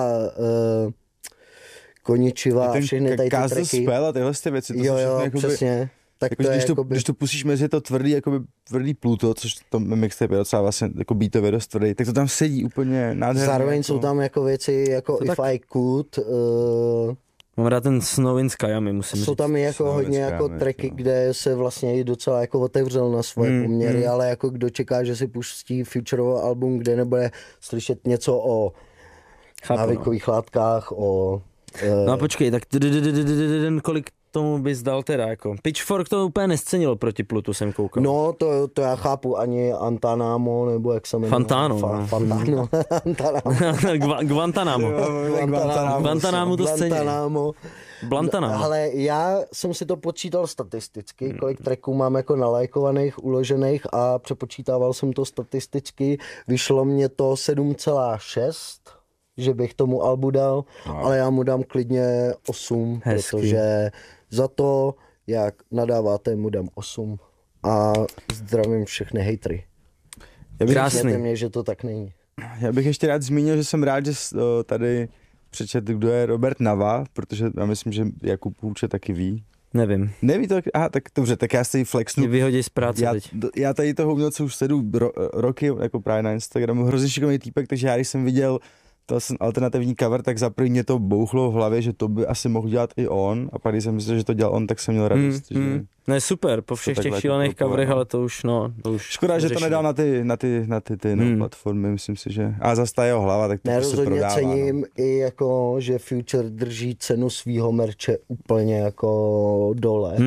Konnichiwa a všechny tady ty tracky. Spell a tyhle věci. To jo, jakoby, přesně. Tak jako, to je když to pustíš mezi to tvrdý Pluto, což to mixtape je docela vlastně jako beatově dost tvrdý, tak to tam sedí úplně nádherně. Zároveň jako... jsou tam jako věci jako If I Could. Mám rád ten Snow in Skyami, musím říct. Jsou tam i jako hodně jako tracky, kde se vlastně i docela jako otevřel na svoje poměry, ale jako kdo čeká, že si pustí Futureovo album, kde nebude slyšet něco o návykových látkách, o... No a počkej, tak kolik tomu bys dal teda, jako? Pitchfork to úplně nescenil proti Plutu, jsem koukal. No, to já chápu, ani Antanamo, nebo jak se jmenuje? Fantano. Fantano. Guantanamo. Guantanamo to scenil. Blantanamo. Ale já jsem si to počítal statisticky, kolik tracků mám jako nalajkovaných, uložených a přepočítával jsem to statisticky. Vyšlo mě to 7,6, že bych tomu albu dal, ale já mu dám klidně 8, protože za to, jak nadáváte, mu dám 8 a zdravím všechny hejtry. Krásný. Mě, že to tak není. Já bych ještě rád zmínil, že jsem rád, že tady přečet, kdo je Robert Nava, protože já myslím, že Jakub Půlče taky ví. Nevím. Neví to? Aha, tak dobře, tak já si flexnu. Mě vyhodí z práce teď. Já tady toho umělce už sleduju roky, jako právě na Instagramu, hrozně šikovný týpek, takže já když jsem viděl alternativní cover, tak za první mě to bouchlo v hlavě, že to by asi mohl dělat i on, a pak když jsem myslel, že to dělal on, tak jsem měl radost. Že Ne, super, po všech těch šílených coverech, ale to už škoda, že to nedal na ty platformy, myslím si, že... A zase ta jeho hlava, tak to se rozhodně prodává. cením i jako, že Future drží cenu svýho merče úplně jako dole.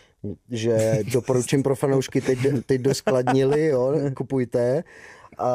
Že doporučím pro fanoušky, teď doskladnili, jo, kupujte. A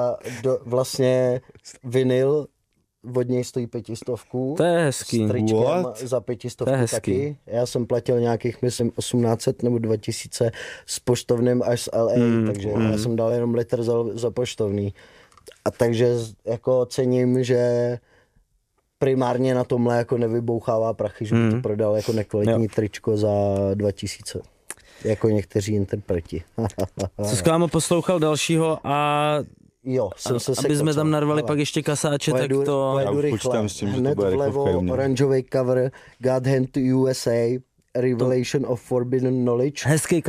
vlastně vinyl od něj stojí 500. To je hezký. S tričkem za 500 taky. Já jsem platil nějakých, myslím, 1800 nebo 2000 s poštovným až z LA, takže já jsem dal jenom litr za poštovný. A takže jako cením, že primárně na tomhle jako nevybouchává prachy, že by to prodal jako nekvalitní tričko za 2000. Jako někteří interpreti. Co Kámo poslouchal dalšího a jo, jsem se aby jsme tam narvali pak ještě kasáče, tak to... Pojedu rychle. Hned vlevo oranžový cover God Hand to USA, Revelation of Forbidden Knowledge.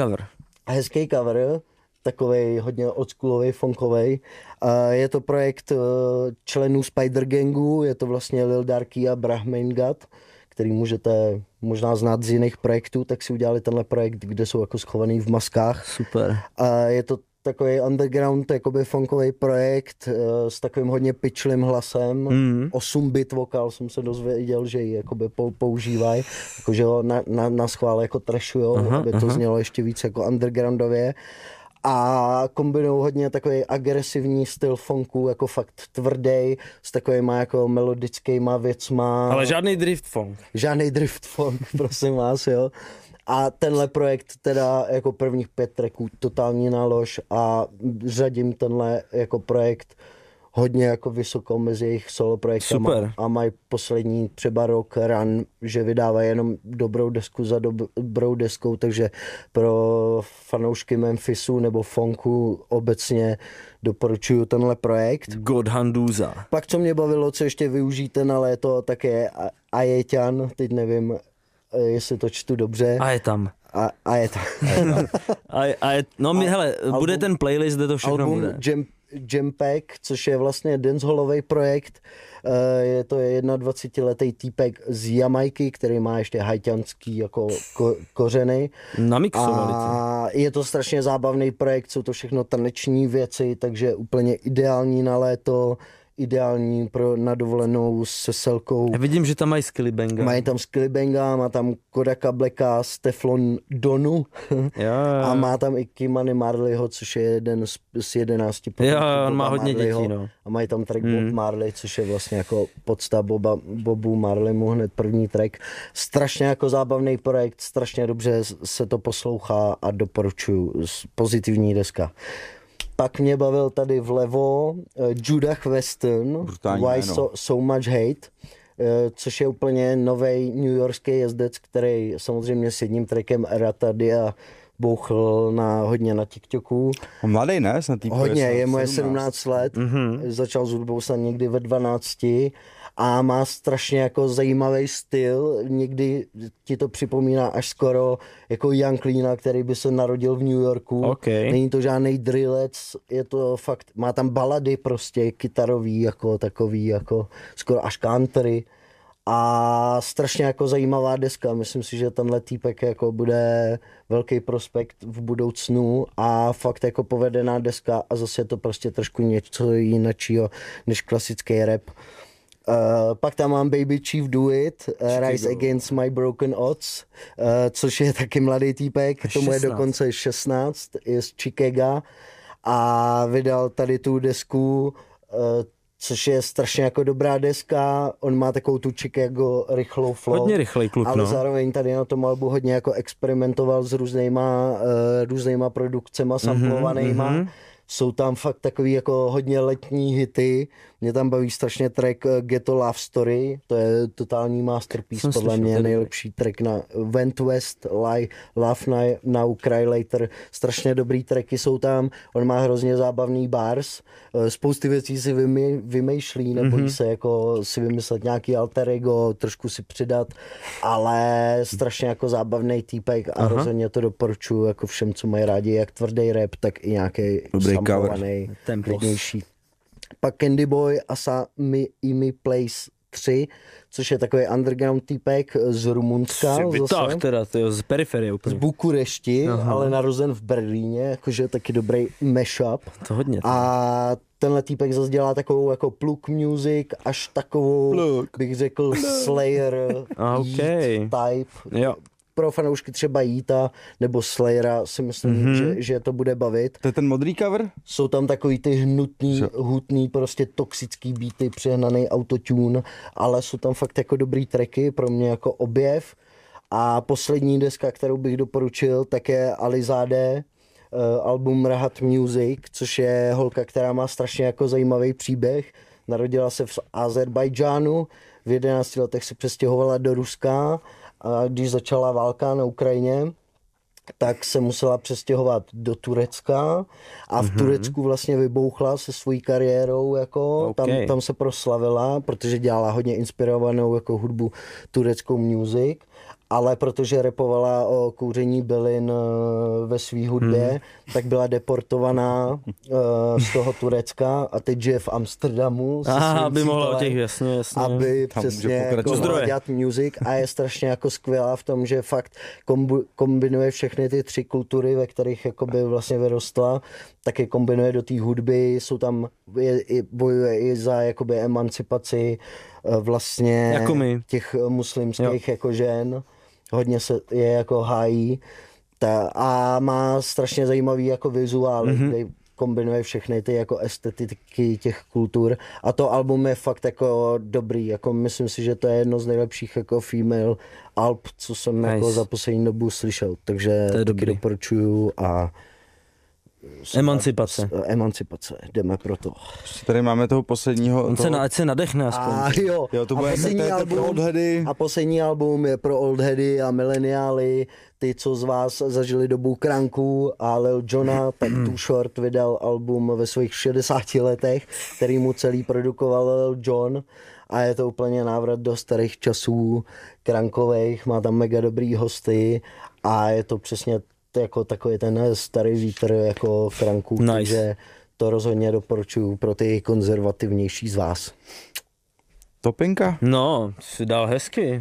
Hezký cover, takovej hodně oldschoolovej, funkovej. Je to projekt členů Spider Gangu, je to vlastně Lil Darky a Brahmain God, který můžete možná znát z jiných projektů, tak si udělali tenhle projekt, kde jsou jako schovaný v maskách. Super. Je to takový underground, jakoby funkový projekt s takovým hodně pitchlým hlasem. 8-bit vokál jsem se dozvěděl, že ji jakoby používají, jakože ho na schvál jako trashujou, aby to znělo ještě víc jako undergroundově. A kombinují hodně takový agresivní styl funku, jako fakt tvrdý, s takovýma jako melodickýma věcma. Ale žádný drift funk. Žádný drift funk, prosím vás, jo. A tenhle projekt teda jako prvních 5 tracků totální nálož a řadím tenhle jako projekt hodně jako vysoko mezi jejich solo projektama. Super. A mají poslední třeba rok run, že vydávají jenom dobrou desku za dobrou deskou, takže pro fanoušky Memphisu nebo funku obecně doporučuju tenhle projekt. God Handuza. Pak co mě bavilo, co ještě využijte na léto, tak je Ajeťan, teď nevím, jestli to čtu dobře. A je tam. A je tam. Hele, bude ten playlist, kde to všechno album bude. Jampack, což je vlastně dancehallový projekt. Je to 21letý týpek z Jamajky, který má ještě haitianský jako kořeny. Namixovali a je to strašně zábavný projekt, jsou to všechno taneční věci, takže úplně ideální na léto, ideální na dovolenou se Selkou. Já vidím, že tam mají Skillibanga. Mají tam Skillibanga, má tam Kodaka Blacka, Teflon Donu a má tam i Kimani Marleyho, což je jeden z 11 Jo, on má hodně dětí, no. A mají tam track Bob Marley, což je vlastně jako podsta Bobu Marleymu, hned první track. Strašně jako zábavný projekt, strašně dobře se to poslouchá a doporučuju. Pozitivní deska. Pak mě bavil tady vlevo Judah Weston, Why so Much Hate, což je úplně novej newyorský jezdec, který samozřejmě s jedním trackem Ratadia bouchl hodně na TikToku. Mladý, ne? Hodně, je mu 17 let, začal s hudbou snad někdy ve 12 a má strašně jako zajímavý styl, někdy ti to připomíná až skoro jako Young Leana, který by se narodil v New Yorku. Okay. Není to žádný drillec, je to fakt, má tam balady prostě kytarový, jako takový, jako skoro až country. A strašně jako zajímavá deska, myslím si, že tenhle týpek jako bude velký prospekt v budoucnu a fakt jako povedená deska a zase je to prostě trošku něco jiného než klasický rap. Pak tam mám Baby Chief Do It, Rise Against My Broken Odds, což je taky mladý týpek, tomu je dokonce 16, je z Chicaga a vydal tady tu desku, což je strašně jako dobrá deska, on má takovou tu Chicago rychlou flow. Hodně rychlej kluk, ale zároveň tady na tom albu hodně jako experimentoval s různýma produkcema samplovanýma. Jsou tam fakt takový jako hodně letní hity. Mě tam baví strašně track Ghetto Love Story, to je totální masterpiece, podle mě nejlepší track na Went West, Love Now, Cry Later, strašně dobrý tracky jsou tam, on má hrozně zábavný bars, spousty věcí si vymýšlí, nebojí se jako si vymyslet nějaký alter ego, trošku si přidat, ale strašně jako zábavný týpek a rozhodně to doporučuji jako všem, co mají rádi jak tvrdý rap, tak i nějaký samplovaný, klidnější. pak Candy Boy a Sami Place 3, což je takový underground týpek z Rumunska. Tak teda, tyjo, z periferie úplně. Z Bukurešti, ale narozen v Berlíně, jakože taky dobrý mashup. To hodně. A tenhle týpek zase dělá takovou jako plug music, až takovou, bych řekl, Slayer type. Jo. Pro fanoušky třeba Jíta nebo Slayera si myslím, že to bude bavit. To je ten modrý cover? Jsou tam takový ty hutný, prostě toxický beaty, přehnaný autotune, ale jsou tam fakt jako dobrý tracky, pro mě jako objev. A poslední deska, kterou bych doporučil, tak je Alizade, album Rahat Music, což je holka, která má strašně jako zajímavý příběh. Narodila se v Azerbajdžánu, v 11 letech se přestěhovala do Ruska a když začala válka na Ukrajině, tak se musela přestěhovat do Turecka a v Turecku vlastně vybouchla se svojí kariérou, jako tam se proslavila, protože dělala hodně inspirovanou jako hudbu tureckou music, ale protože rapovala o kouření bylin ve své hudbě, tak byla deportovaná z toho Turecka a teď žije v Amsterdamu. Aby mohla o těch, jasně. Aby přesně jako mohla dělat music a je strašně jako skvělá v tom, že fakt kombinuje všechny ty tři kultury, ve kterých jakoby vlastně vyrostla, tak je kombinuje do té hudby, jsou tam, bojuje i za jakoby emancipaci vlastně jako těch muslimských jako žen. Hodně se je jako hájí a má strašně zajímavý jako vizuál, který kombinuje všechny ty jako estetiky těch kultur a to album je fakt jako dobrý, jako myslím si, že to je jedno z nejlepších jako female alb, co jsem jako za poslední dobu slyšel, takže to taky doporučuju a Emancipace, jdeme pro to. Tady máme toho posledního... Ať se nadechne aspoň. Jo, to bude pro oldheady. A poslední album je pro oldheady a mileniály, ty, co z vás zažili dobu Kranku a Lil Jona, tak Too Short vydal album ve svých 60 letech, který mu celý produkoval Lil Jon a je to úplně návrat do starých časů Krankových, má tam mega dobrý hosty a je to přesně jako takový ten starý vítr jako Kranku, takže to rozhodně doporučuju pro ty konzervativnější z vás. Topinka? No, jsi dal hezky.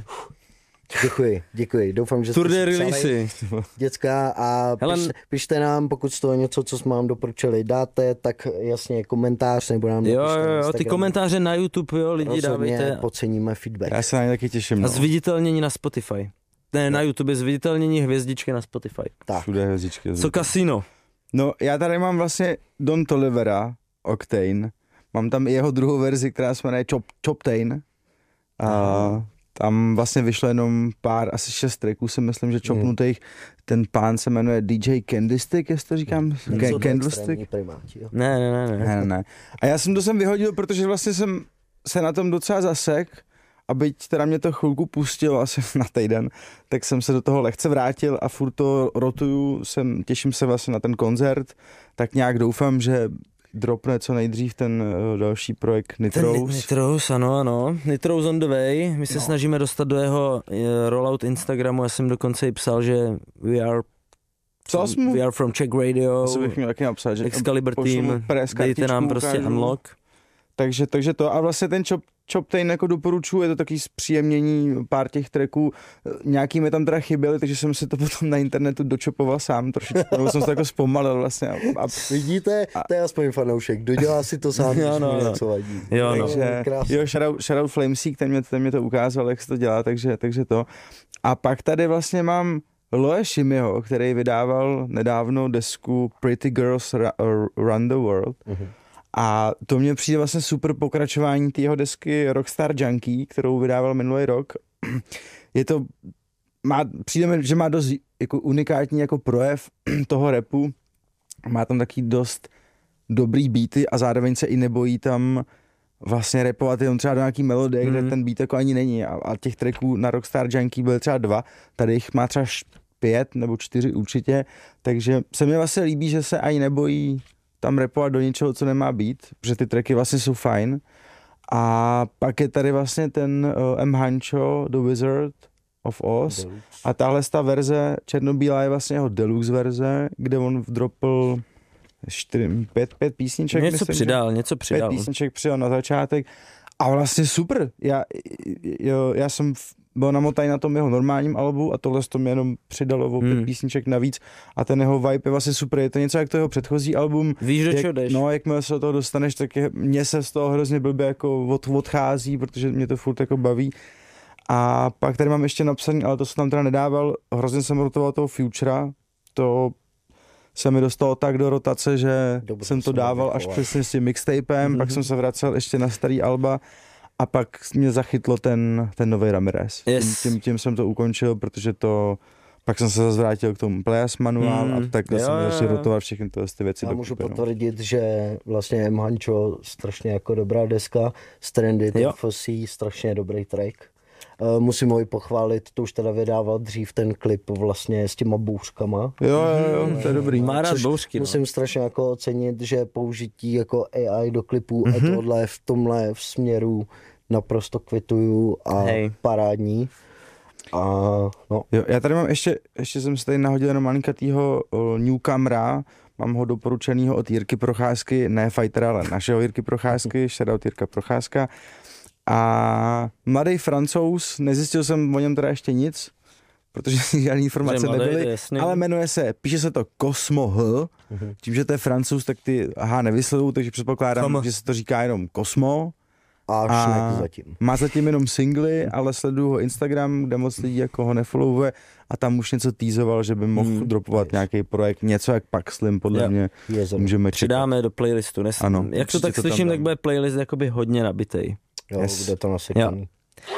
Děkuji. Doufám, že Tour de release. Děcka a pište nám, pokud z toho něco, co jsme vám doporučili, dáte, tak jasně komentář, nebo nám Jo, ty komentáře na YouTube, jo, lidi rozhodně dávejte. Podceníme feedback. Já se na ně taky těším. A zviditelnění na Spotify. Ne, na YouTube zviditelnění hvězdičky na Spotify. Tak. Všude hvězdičky. Co Casino? No, já tady mám vlastně Don Tolivera, Octane. Mám tam i jeho druhou verzi, která se jmenuje Choptane. A tam vlastně vyšlo jenom asi 6 tracků, si myslím, že čopnutých. Ten pán se jmenuje DJ Candlestick, jestli to říkám? Candlestick? Ne. A já jsem to sem vyhodil, protože vlastně jsem se na tom docela zasek. A byť teda mě to chvilku pustilo asi na týden, tak jsem se do toho lehce vrátil a furt to rotuju, těším se vlastně na ten koncert, tak nějak doufám, že dropne co nejdřív ten další projekt Nitrous. Nitrous, ano. Nitrous on the way, my se snažíme dostat do jeho rollout Instagramu, já jsem dokonce i psal, že we are from Czech Radio, asi bych měl taky napsat, že Excalibur Team, dejte nám prostě unlock. Takže to a vlastně ten Choptane jako doporučuji, je to taky zpříjemnění pár těch tracků, nějaký mi tam teda chyběly, takže jsem si to potom na internetu dočopoval sám trošičku, nebo jsem se to jako zpomalil vlastně. Vidíte, to je aspoň fanoušek, dodělá si to sám, když mu něco vadí. Shoutout Flamesy, ten mě to ukázal, jak se to dělá, takže to. A pak tady vlastně mám Loe Shimiho, který vydával nedávno desku Pretty Girls Run the World. A to mně přijde vlastně super pokračování té jeho desky Rockstar Junkie, kterou vydával minulý rok. Přijde mi, že má dost jako unikátní jako projev toho rapu. Má tam taky dost dobrý beaty a zároveň se i nebojí tam vlastně rapovat jenom třeba do nějaký melodie, kde ten beat jako ani není. A těch tracků na Rockstar Junkie byly třeba 2, tady jich má třeba 5 nebo 4 určitě. Takže se mi vlastně líbí, že se ani nebojí tam rapovat do něčeho, co nemá být, protože ty tracky vlastně jsou fajn. A pak je tady vlastně ten M. Hancho, The Wizard of Oz. Deluxe. A tahle ta verze černobílá je vlastně jeho deluxe verze, kde on dropl 5 písniček. Něco přidal. 5 písniček přidal na začátek a vlastně super. Já jsem byl namotaný na tom jeho normálním albu a tohle to mě jenom přidalo o 5 písniček navíc a ten jeho vibe je vlastně super. Je to něco jak to jeho předchozí album. Víš, do čeho jdeš. No, jakmile se do toho dostaneš, tak mně se z toho hrozně blbě jako odchází, protože mě to furt jako baví. A pak tady mám ještě napsaný, ale to jsem tam teda nedával, hrozně jsem rotoval toho Futura, to se mi dostalo tak do rotace, že jsem to dával až přesně s tím mixtapem, pak jsem se vracel ještě na starý alba a pak mě zachytlo ten nový Ramirez. Yes. Tím jsem to ukončil, protože pak jsem se zase vrátil k tomu Players Manual a takhle jsem začal rotovat všechny ty věci. Já můžu potvrdit, že vlastně M. Hancho strašně jako dobrá deska, Stranded Fossey, strašně dobrý track. Musím ho i pochválit, to už teda vydával dřív ten klip vlastně s těma bouřkama. Jo, to je dobrý. Má rád bouřky. Musím strašně jako ocenit, že použití jako AI do klipů a tohle v tomhle v směru naprosto kvituju a parádní. A no. Jo, já tady mám ještě jsem si tady nahodil jenom malinkatýho newcomera, mám ho doporučenýho od Jirky Procházky, ne fightera, ale našeho Jirky Procházky, shoutout Jirka Procházka. A mladý Francouz, nezjistil jsem o něm teda ještě nic, protože žádný informace nebyly, ale píše se to Cosmo H, tím, že to je Francouz, tak ty nevysledují, takže předpokládám, že se to říká jenom Cosmo. A zatím. Má zatím jenom singly, ale sleduju ho Instagram, kde moc lidí jako ho nefollowuje a tam už něco teasoval, že by mohl dropovat nějaký projekt, něco jak Paxlim, podle mě můžeme čekat. Přidáme do playlistu. Ano, jak to tak slyším, tak bude playlist jakoby hodně nabitej. Jo, bude to nasekaný.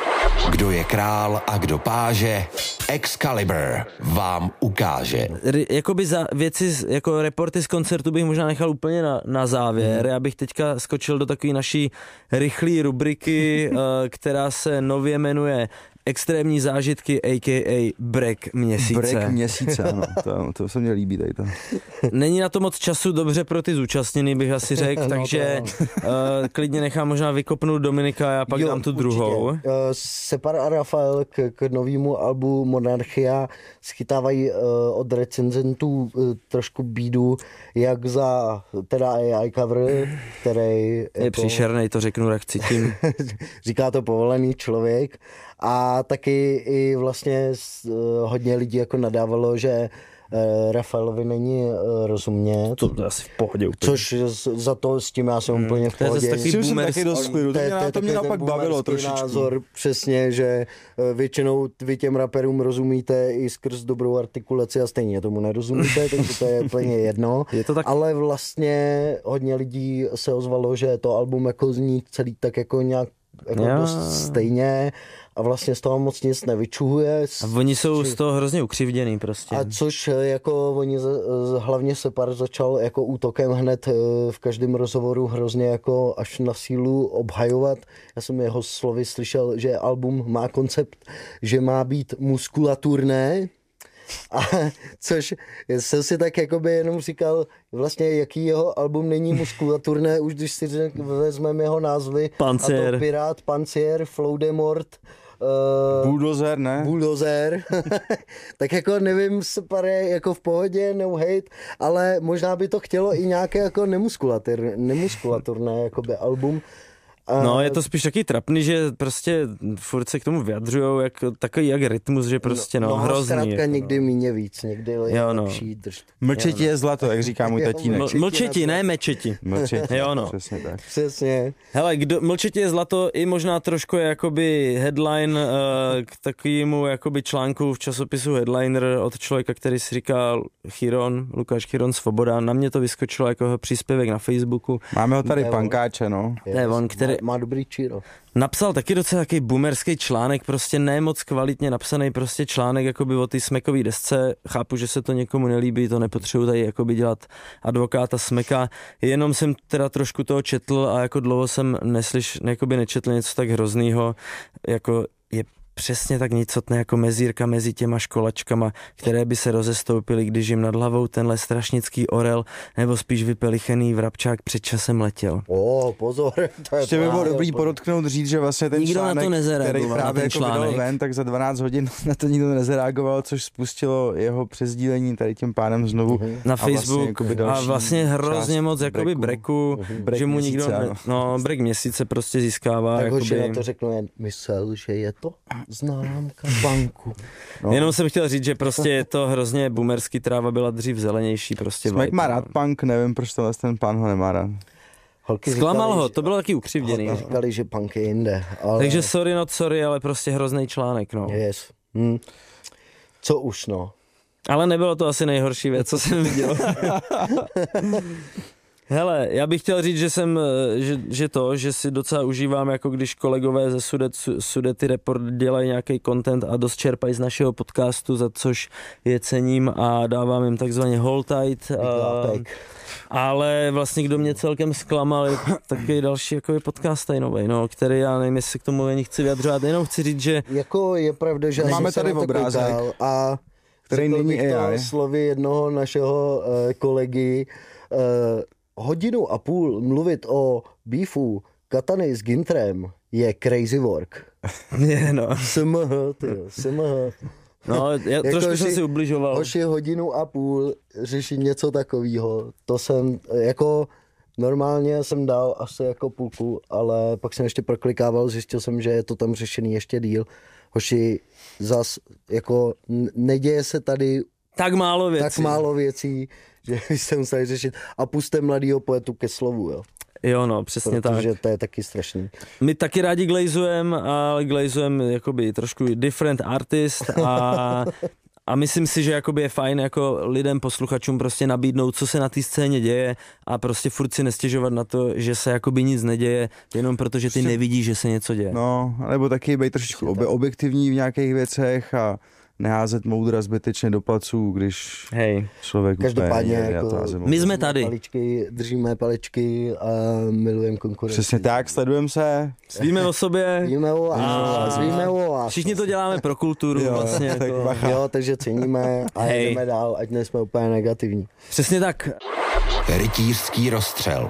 Kdo je král a kdo páže, Excalibur vám ukáže. Jakoby za věci, jako reporty z koncertu bych možná nechal úplně na závěr. Já bych teďka skočil do takové naší rychlé rubriky, která se nově jmenuje Extrémní zážitky, a.k.a. Break měsíce. Break měsíce, ano. To se mně líbí tady to. Není na to moc času dobře pro ty zúčastněný, bych asi řekl, takže klidně nechám možná vykopnout Dominika a já pak dám tu druhou. Separ a Rafael k novému albu Monarchia schytávají od recenzentů trošku bídu, jak za teda AI cover, který je příšernej, to řeknu, jak cítím. Říká to povolený člověk. A taky i vlastně hodně lidí jako nadávalo, že Rafaelovi není rozumět. To je asi v pohodě úplně. Což za to s tím já jsem úplně v pohodě. To je zase taky dost klidu. To mě naopak bavilo trošičku. Názor, přesně, že většinou vy těm raperům rozumíte i skrz dobrou artikulaci a stejně tomu nerozumíte, takže to je úplně jedno. Je to tak... Ale vlastně hodně lidí se ozvalo, že to album jako zní celý tak jako nějak jako dost stejně a vlastně z toho moc nic nevyčuhuje. A oni jsou z toho hrozně ukřivděný prostě. A což jako oni hlavně Separ začal jako útokem hned v každém rozhovoru hrozně jako až na sílu obhajovat. Já jsem jeho slovy slyšel, že album má koncept, že má být muskulaturné. A což jsem si tak jakoby jenom říkal, vlastně jaký jeho album není muskulaturné, už když si vezmeme jeho názvy. Pancier. A to Pirát, Pancier, Floudemort, Bulldozer, ne? Bulldozer. Tak jako nevím, Separe jako v pohodě, no hate, ale možná by to chtělo i nějaké jako nemuskulaturné jakoby album. No, je to spíš taky trapný, že prostě furt se k tomu vyjadřujou jako takový jak rytmus, že prostě hrozný. Zkrátka jako, někdy míně víc, někdy lepší drž. Mlčeti je zlato, jak říká můj tatínek. Mlčeti, ne mečeti. Mlčeti, jo, no. Přesně tak. Přesně. Hele, mlčeti je zlato i možná trošku je jakoby headline k takovému jakoby článku v časopisu Headliner od člověka, který si říká Lukáš Chiron Svoboda. Na mě to vyskočilo jako jeho příspěvek na Facebooku. Máme ho tady pankáče, no. Ne, on, který má dobrý číro. Napsal taky docela takový boomerský článek, prostě ne moc kvalitně napsaný prostě článek jakoby o té smekový desce. Chápu, že se to někomu nelíbí, to nepotřebuji tady jakoby dělat advokáta smeka. Jenom jsem teda trošku toho četl a jako dlouho jsem nečetl něco tak hroznýho, jako je přesně tak nicotné jako mezírka mezi těma školačkama, které by se rozestoupily, když jim nad hlavou tenhle strašnický orel nebo spíš vypelichený vrabčák před časem letěl. Pozor. To je ještě by bylo dobrý podotknout, říct, že vlastně ten nikdo článek, který právě jako vydal ven, tak za 12 hodin na to nikdo nezareagoval, což spustilo jeho přesdílení tady tím pádem znovu na Facebook a vlastně hrozně moc jakoby breku, že mu nikdo brek měsíce prostě získává. Tak hoši na to řeknu jen, myslel, že je to známka banku. Jenom jsem chtěl říct, že prostě je to hrozně boomerský, tráva byla dřív zelenější. Prostě Smek má rád punk, nevím, proč ten pán ho nemá rád. Zklamal ho, to bylo taky ukřivděný. Říkali, že punk je jinde. Ale... Takže sorry, ale prostě hrozný článek, no. Yes. Co už, no. Ale nebylo to asi nejhorší věc, co jsem viděl. Hele, já bych chtěl říct, že si docela užívám, jako když kolegové ze Sudety Report dělají nějaký content a dost čerpají z našeho podcastu, za což je cením a dávám jim takzvaně hold tight. Ale vlastně kdo mě celkem zklamal, je takový další jako podcast tajnovej, no, který já nevím, jestli k tomu ani chci vyjadřovat, jenom chci říct, že... Jako je pravda, že máme tady obrázek, a který není AI. Slovy jednoho našeho kolegy, 1.5 hodiny mluvit o beefu Katany s Gintrem je crazy work. Je, no. SMH. No, já trošku jsem si ubližoval. Hoši 1.5 hodiny řešit něco takového. To jsem, jako normálně jsem dal asi jako půlku, ale pak jsem ještě proklikával, zjistil jsem, že je to tam řešený ještě díl. Hoši, zas, jako neděje se tady tak málo věcí, že byste museli řešit. A puste mladýho poetu ke slovu, jo. Jo, no, přesně tak. Protože to je taky strašný. My taky rádi glazujeme, ale glazujeme jakoby trošku different artist a myslím si, že jakoby je fajn jako lidem, posluchačům prostě nabídnout, co se na té scéně děje a prostě furt si nestěžovat na to, že se jakoby nic neděje, jenom protože ty nevidíš, že se něco děje. No, nebo taky být trošičku objektivní v nějakých věcech a neházet moudra zbytečně do placů, když člověk každopádně jako my jsme tady. Držíme paličky a milujeme konkurenci. Přesně tak, sledujeme se. Svíme o sobě. Svíme o vás. Všichni to děláme pro kulturu. Jo, vlastně. Tak jo, takže ceníme a jdeme dál, ať nejsme úplně negativní. Přesně tak. Rytířský rozstřel.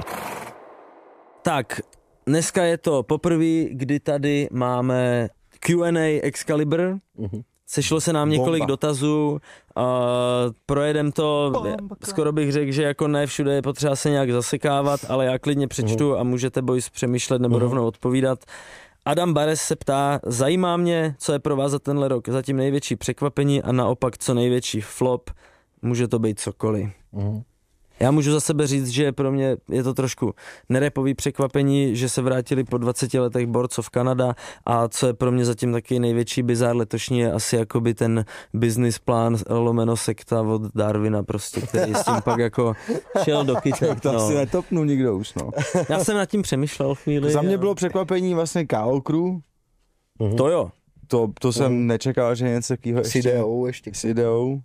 Tak, dneska je to poprvé, kdy tady máme Q&A Excalibur. Sešlo se nám několik dotazů, projedem to, skoro bych řekl, že jako ne všude je potřeba se nějak zasekávat, ale já klidně přečtu a můžete boys přemýšlet nebo rovnou odpovídat. Adam Bares se ptá, zajímá mě, co je pro vás za tenhle rok zatím největší překvapení a naopak co největší flop, může to být cokoliv. Já můžu za sebe říct, že pro mě je to trošku nerepový překvapení, že se vrátili po 20 letech Boards of Canada a co je pro mě zatím taky největší bizár letošní je asi jakoby ten business plán lomeno sekta od Darwina prostě, který s tím pak jako šel do kytek. To asi netopnul nikdo už, no. Já jsem nad tím přemýšlel chvíli. Za mě bylo překvapení vlastně KO Crew. To jo. To jsem nečekal, že něco takového ještě. S ideou.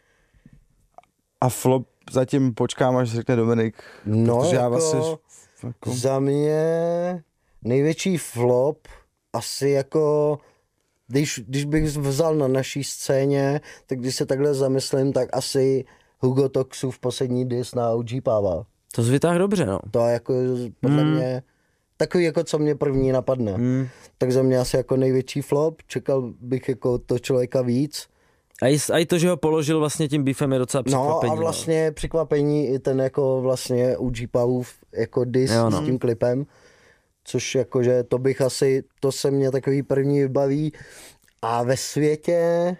A flop zatím počkám, až řekne Dominik. No jako za mě největší flop asi jako, když bych vzal na naší scéně, tak když se takhle zamyslím, tak asi Hugo Toxův poslední diss na OG Pava. To zvytáh dobře, no. To jako podle mě takový jako co mě první napadne. Tak za mě asi jako největší flop, čekal bych jako to člověka víc. A i to, že ho položil vlastně tím beefem je docela překvapení. No a vlastně překvapení i ten jako vlastně OG Pavův jako diss s tím klipem, což jakože to bych asi, to se mě takový první vybaví a ve světě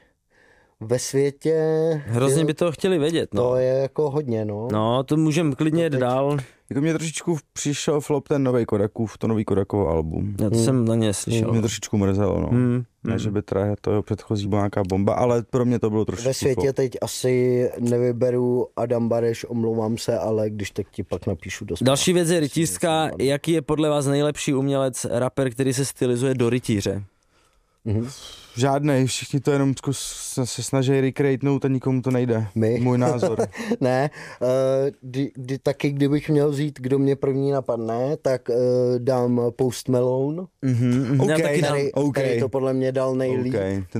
hrozně by to chtěli vědět, no. To je jako hodně, no. No, to můžeme klidně jít dál. Jako mě trošičku přišel flop ten nový Kodakův, to nový Kodakovo album. Já to jsem na ně slyšel. Mě trošičku mrzelo, no. Ne, že by teda to jeho předchozí byla nějaká bomba, ale pro mě to bylo trošičku ve světě flop. Teď asi nevyberu Adam Bareš, omlouvám se, ale když tak ti pak napíšu dost. Další věc je rytířská. Jaký je podle vás nejlepší umělec, rapper, který se stylizuje do rytíře? Žádnej, všichni to jenom se snaží recreatenout a nikomu to nejde. Můj názor. Ne, taky kdybych měl vzít, kdo mě první napadne, tak dám Post Malone, který to podle mě dal nejlíp.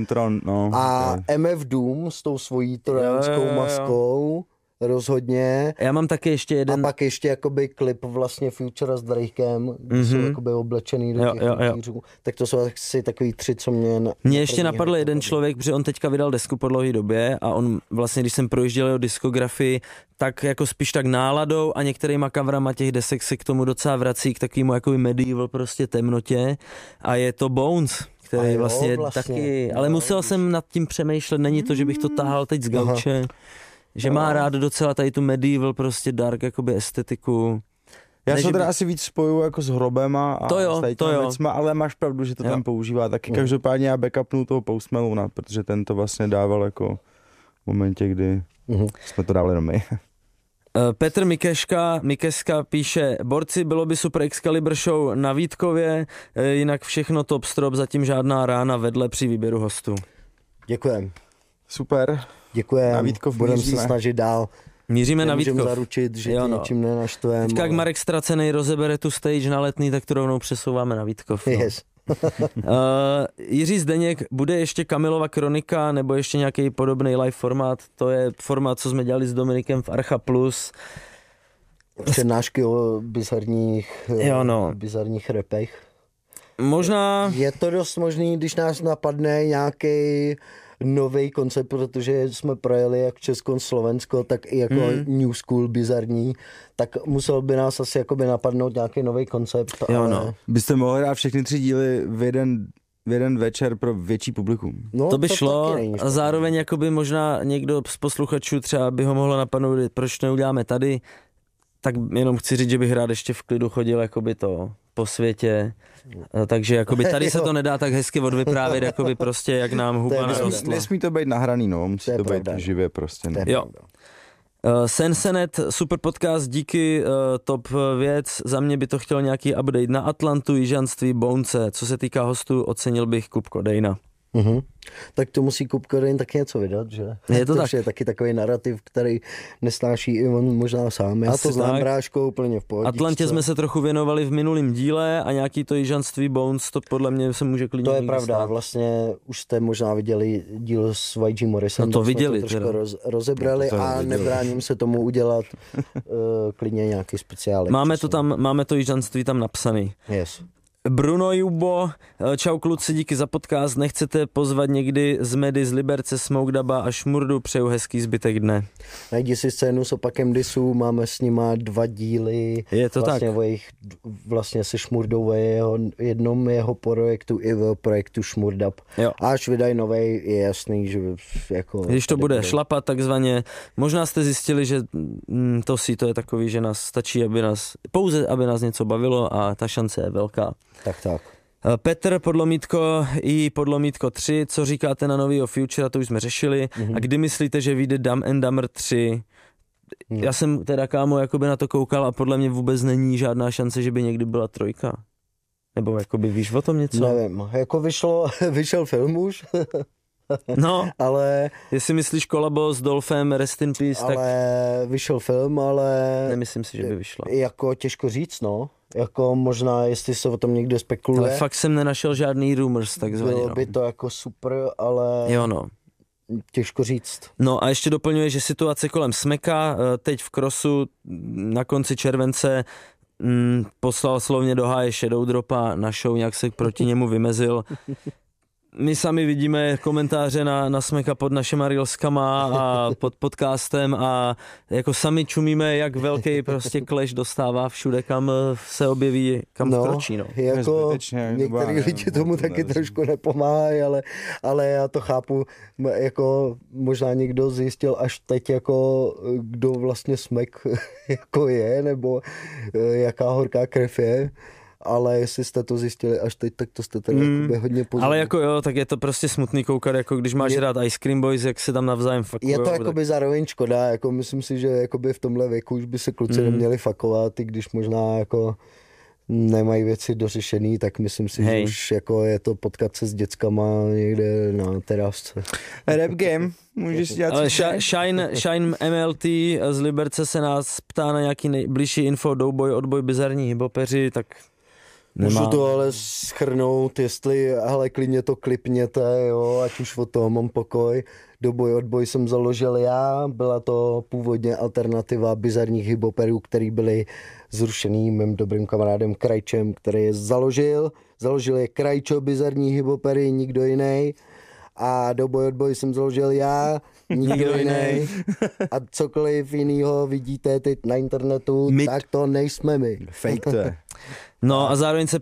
A MF Doom s tou svojí trojanskou maskou. Rozhodně. Já mám taky ještě jeden. A pak ještě jakoby klip vlastně Futura s Drakem, kde jsou jakoby oblečený do těch rytířů. Tak to jsou asi takový 3, co mě... Mně ještě napadl jeden člověk, protože on teďka vydal desku po dlouhé době a on vlastně, když jsem projížděl jeho diskografii, tak jako spíš tak náladou a některýma coverama těch desek se k tomu docela vrací k takovému jakoby medieval prostě temnotě a je to Bones, který vlastně taky... Ale musel jsem nad tím přemýšlet, není to, že bych to tahal teď z gauče. Že má rád docela tady tu medieval prostě dark jakoby estetiku. Já se teda asi víc spojuju jako s Hrobem a věcma, ale máš pravdu, že to tam používá taky. Každopádně já backupnu toho Post Malona, protože ten to vlastně dával jako v momentě, kdy jsme to dávali jenom my. Petr Mikeska píše, borci, bylo by super Excalibur show na Vítkově, jinak všechno top strop, zatím žádná rána vedle při výběru hostů. Děkujem. Super. Děkujem, budeme se snažit dál. Míříme na Vítkov. Zaručit, že tě něčím nenaštvem. Teďka jak Marek Ztracenej rozebere tu stage na Letný, tak to rovnou přesouváme na Vítkov. No. Yes. Jiří Zdeněk, bude ještě Kamilova kronika nebo ještě nějaký podobný live formát? To je formát, co jsme dělali s Dominikem v Archa Plus. Přednášky o bizarních repech. Možná... Je to dost možný, když nás napadne nějaký nový koncept, protože jsme projeli jak Česko-Slovensko, tak i jako New School bizarní, tak musel by nás asi jakoby napadnout nějaký nový koncept. Jo, ale... no. Byste mohli dát všechny 3 díly v jeden večer pro větší publikum. No, to by šlo a zároveň jakoby možná někdo z posluchačů třeba by ho mohlo napadnout, proč to neuděláme tady, tak jenom chci říct, že bych rád ještě v klidu chodil jakoby to po světě. Takže jakoby tady se to nedá tak hezky odvyprávět, jakoby prostě jak nám huba narostla. Nesmí to být nahraný, no, musí to být živě prostě. No. Jo. Sensenet, super podcast, díky, top věc. Za mě by to chtěl nějaký update na Atlantu, Jižanství, Bounce. Co se týká hostů, ocenil bych Kupko Dejna. Tak to musí Kupko Dejn taky něco vydat, že? Je to tak. Je taky takový narrativ, který nesnáší i on možná sám. Já asi to znám, Bráško, úplně v pohodě. Atlantě jsme se trochu věnovali v minulém díle a nějaký to Jižanství Bones, to podle mě se může klidně. To je pravda, stát. Vlastně už jste možná viděli díl s YG Morrisem. No to viděli. To trošku rozebrali a nebráním se tomu udělat klidně nějaký speciál. Máme to Jižanství tam napsaný. Yes. Bruno Jubo, čau kluci, díky za podcast, nechcete pozvat někdy z Medy, z Liberce, Smoke Daba a Šmurdu, přeju hezký zbytek dne. Najdi si scénu s Opakem Disu, máme s nima 2 díly. Je to vlastně tak. Vlastně se Šmurdou ve jednom jeho projektu i v projektu Šmurdab. A až vydají novej, je jasný, že jako... Když to bude šlapat takzvaně, možná jste zjistili, že to je takový, že nás stačí, aby nás něco bavilo a ta šance je velká. Tak. Petr Podlomítko i Podlomítko 3, co říkáte na novýho Futura, to už jsme řešili. A kdy myslíte, že vyjde Dumb and Dumber 3? Já jsem teda, kámo, jakoby na to koukal a podle mě vůbec není žádná šance, že by někdy byla 3. Nebo jakoby víš o tom něco? Nevím, jako vyšel film už. No, ale... Jestli myslíš kolabo s Dolphem, Rest in Peace, ale tak... vyšel film, ale... Nemyslím si, že by vyšla. Jako těžko říct, no. Jako možná, jestli se o tom někde spekuluje. Ale fakt jsem nenašel žádný rumors, takzvaně. Bylo by to jako super, ale... Jo, no. Těžko říct. No a ještě doplňuje, že situace kolem Smeka, teď v crossu na konci července poslal slovně do háje Shadow Dropa na show, nějak se proti němu vymezil. My sami vidíme komentáře na Smeka pod našima reelskama a pod podcastem a jako sami čumíme, jak velký prostě clash dostává všude, kam se objeví, kam vkročí. No. Jako některý lidi tomu taky trošku nepomáhají, ale já to chápu, jako možná někdo zjistil až teď, jako kdo vlastně Smek jako je, nebo jaká horká krev je. Ale jestli jste to zjistili až teď, tak to jste tady hodně pozorní. Ale jako jo, tak je to prostě smutný koukat, jako když máš rád Ice Cream Boys, jak se tam navzájem fakujou. Je to jakoby zároveň škoda, jako myslím si, že jakoby v tomhle věku už by se kluci neměli fakovat, i když možná jako nemají věci dořešený, tak myslím si, že už jako je to potkat se s dětskama někde na terasce. Rap game, můžeš si dělat. Ale Shine MLT z Liberce se nás ptá na nějaký nejbližší info, Doughboy, Odboj, Bizarní hiphopeři, tak Můžu to ale schrnout, jestli, hele, klidně to klipněte, jo, ať už od toho mám pokoj. Doughboy, Odboj jsem založil já, byla to původně alternativa bizarních hiphoperů, který byli zrušený mým dobrým kamarádem Krajčem, který je založil je Krajčo, bizarní hiphopery, nikdo jiný. A Doughboy, Odboj jsem založil já, nikdo jiný. A cokoliv jinýho vidíte teď na internetu, tak to nejsme my. Fake to je. No a zároveň se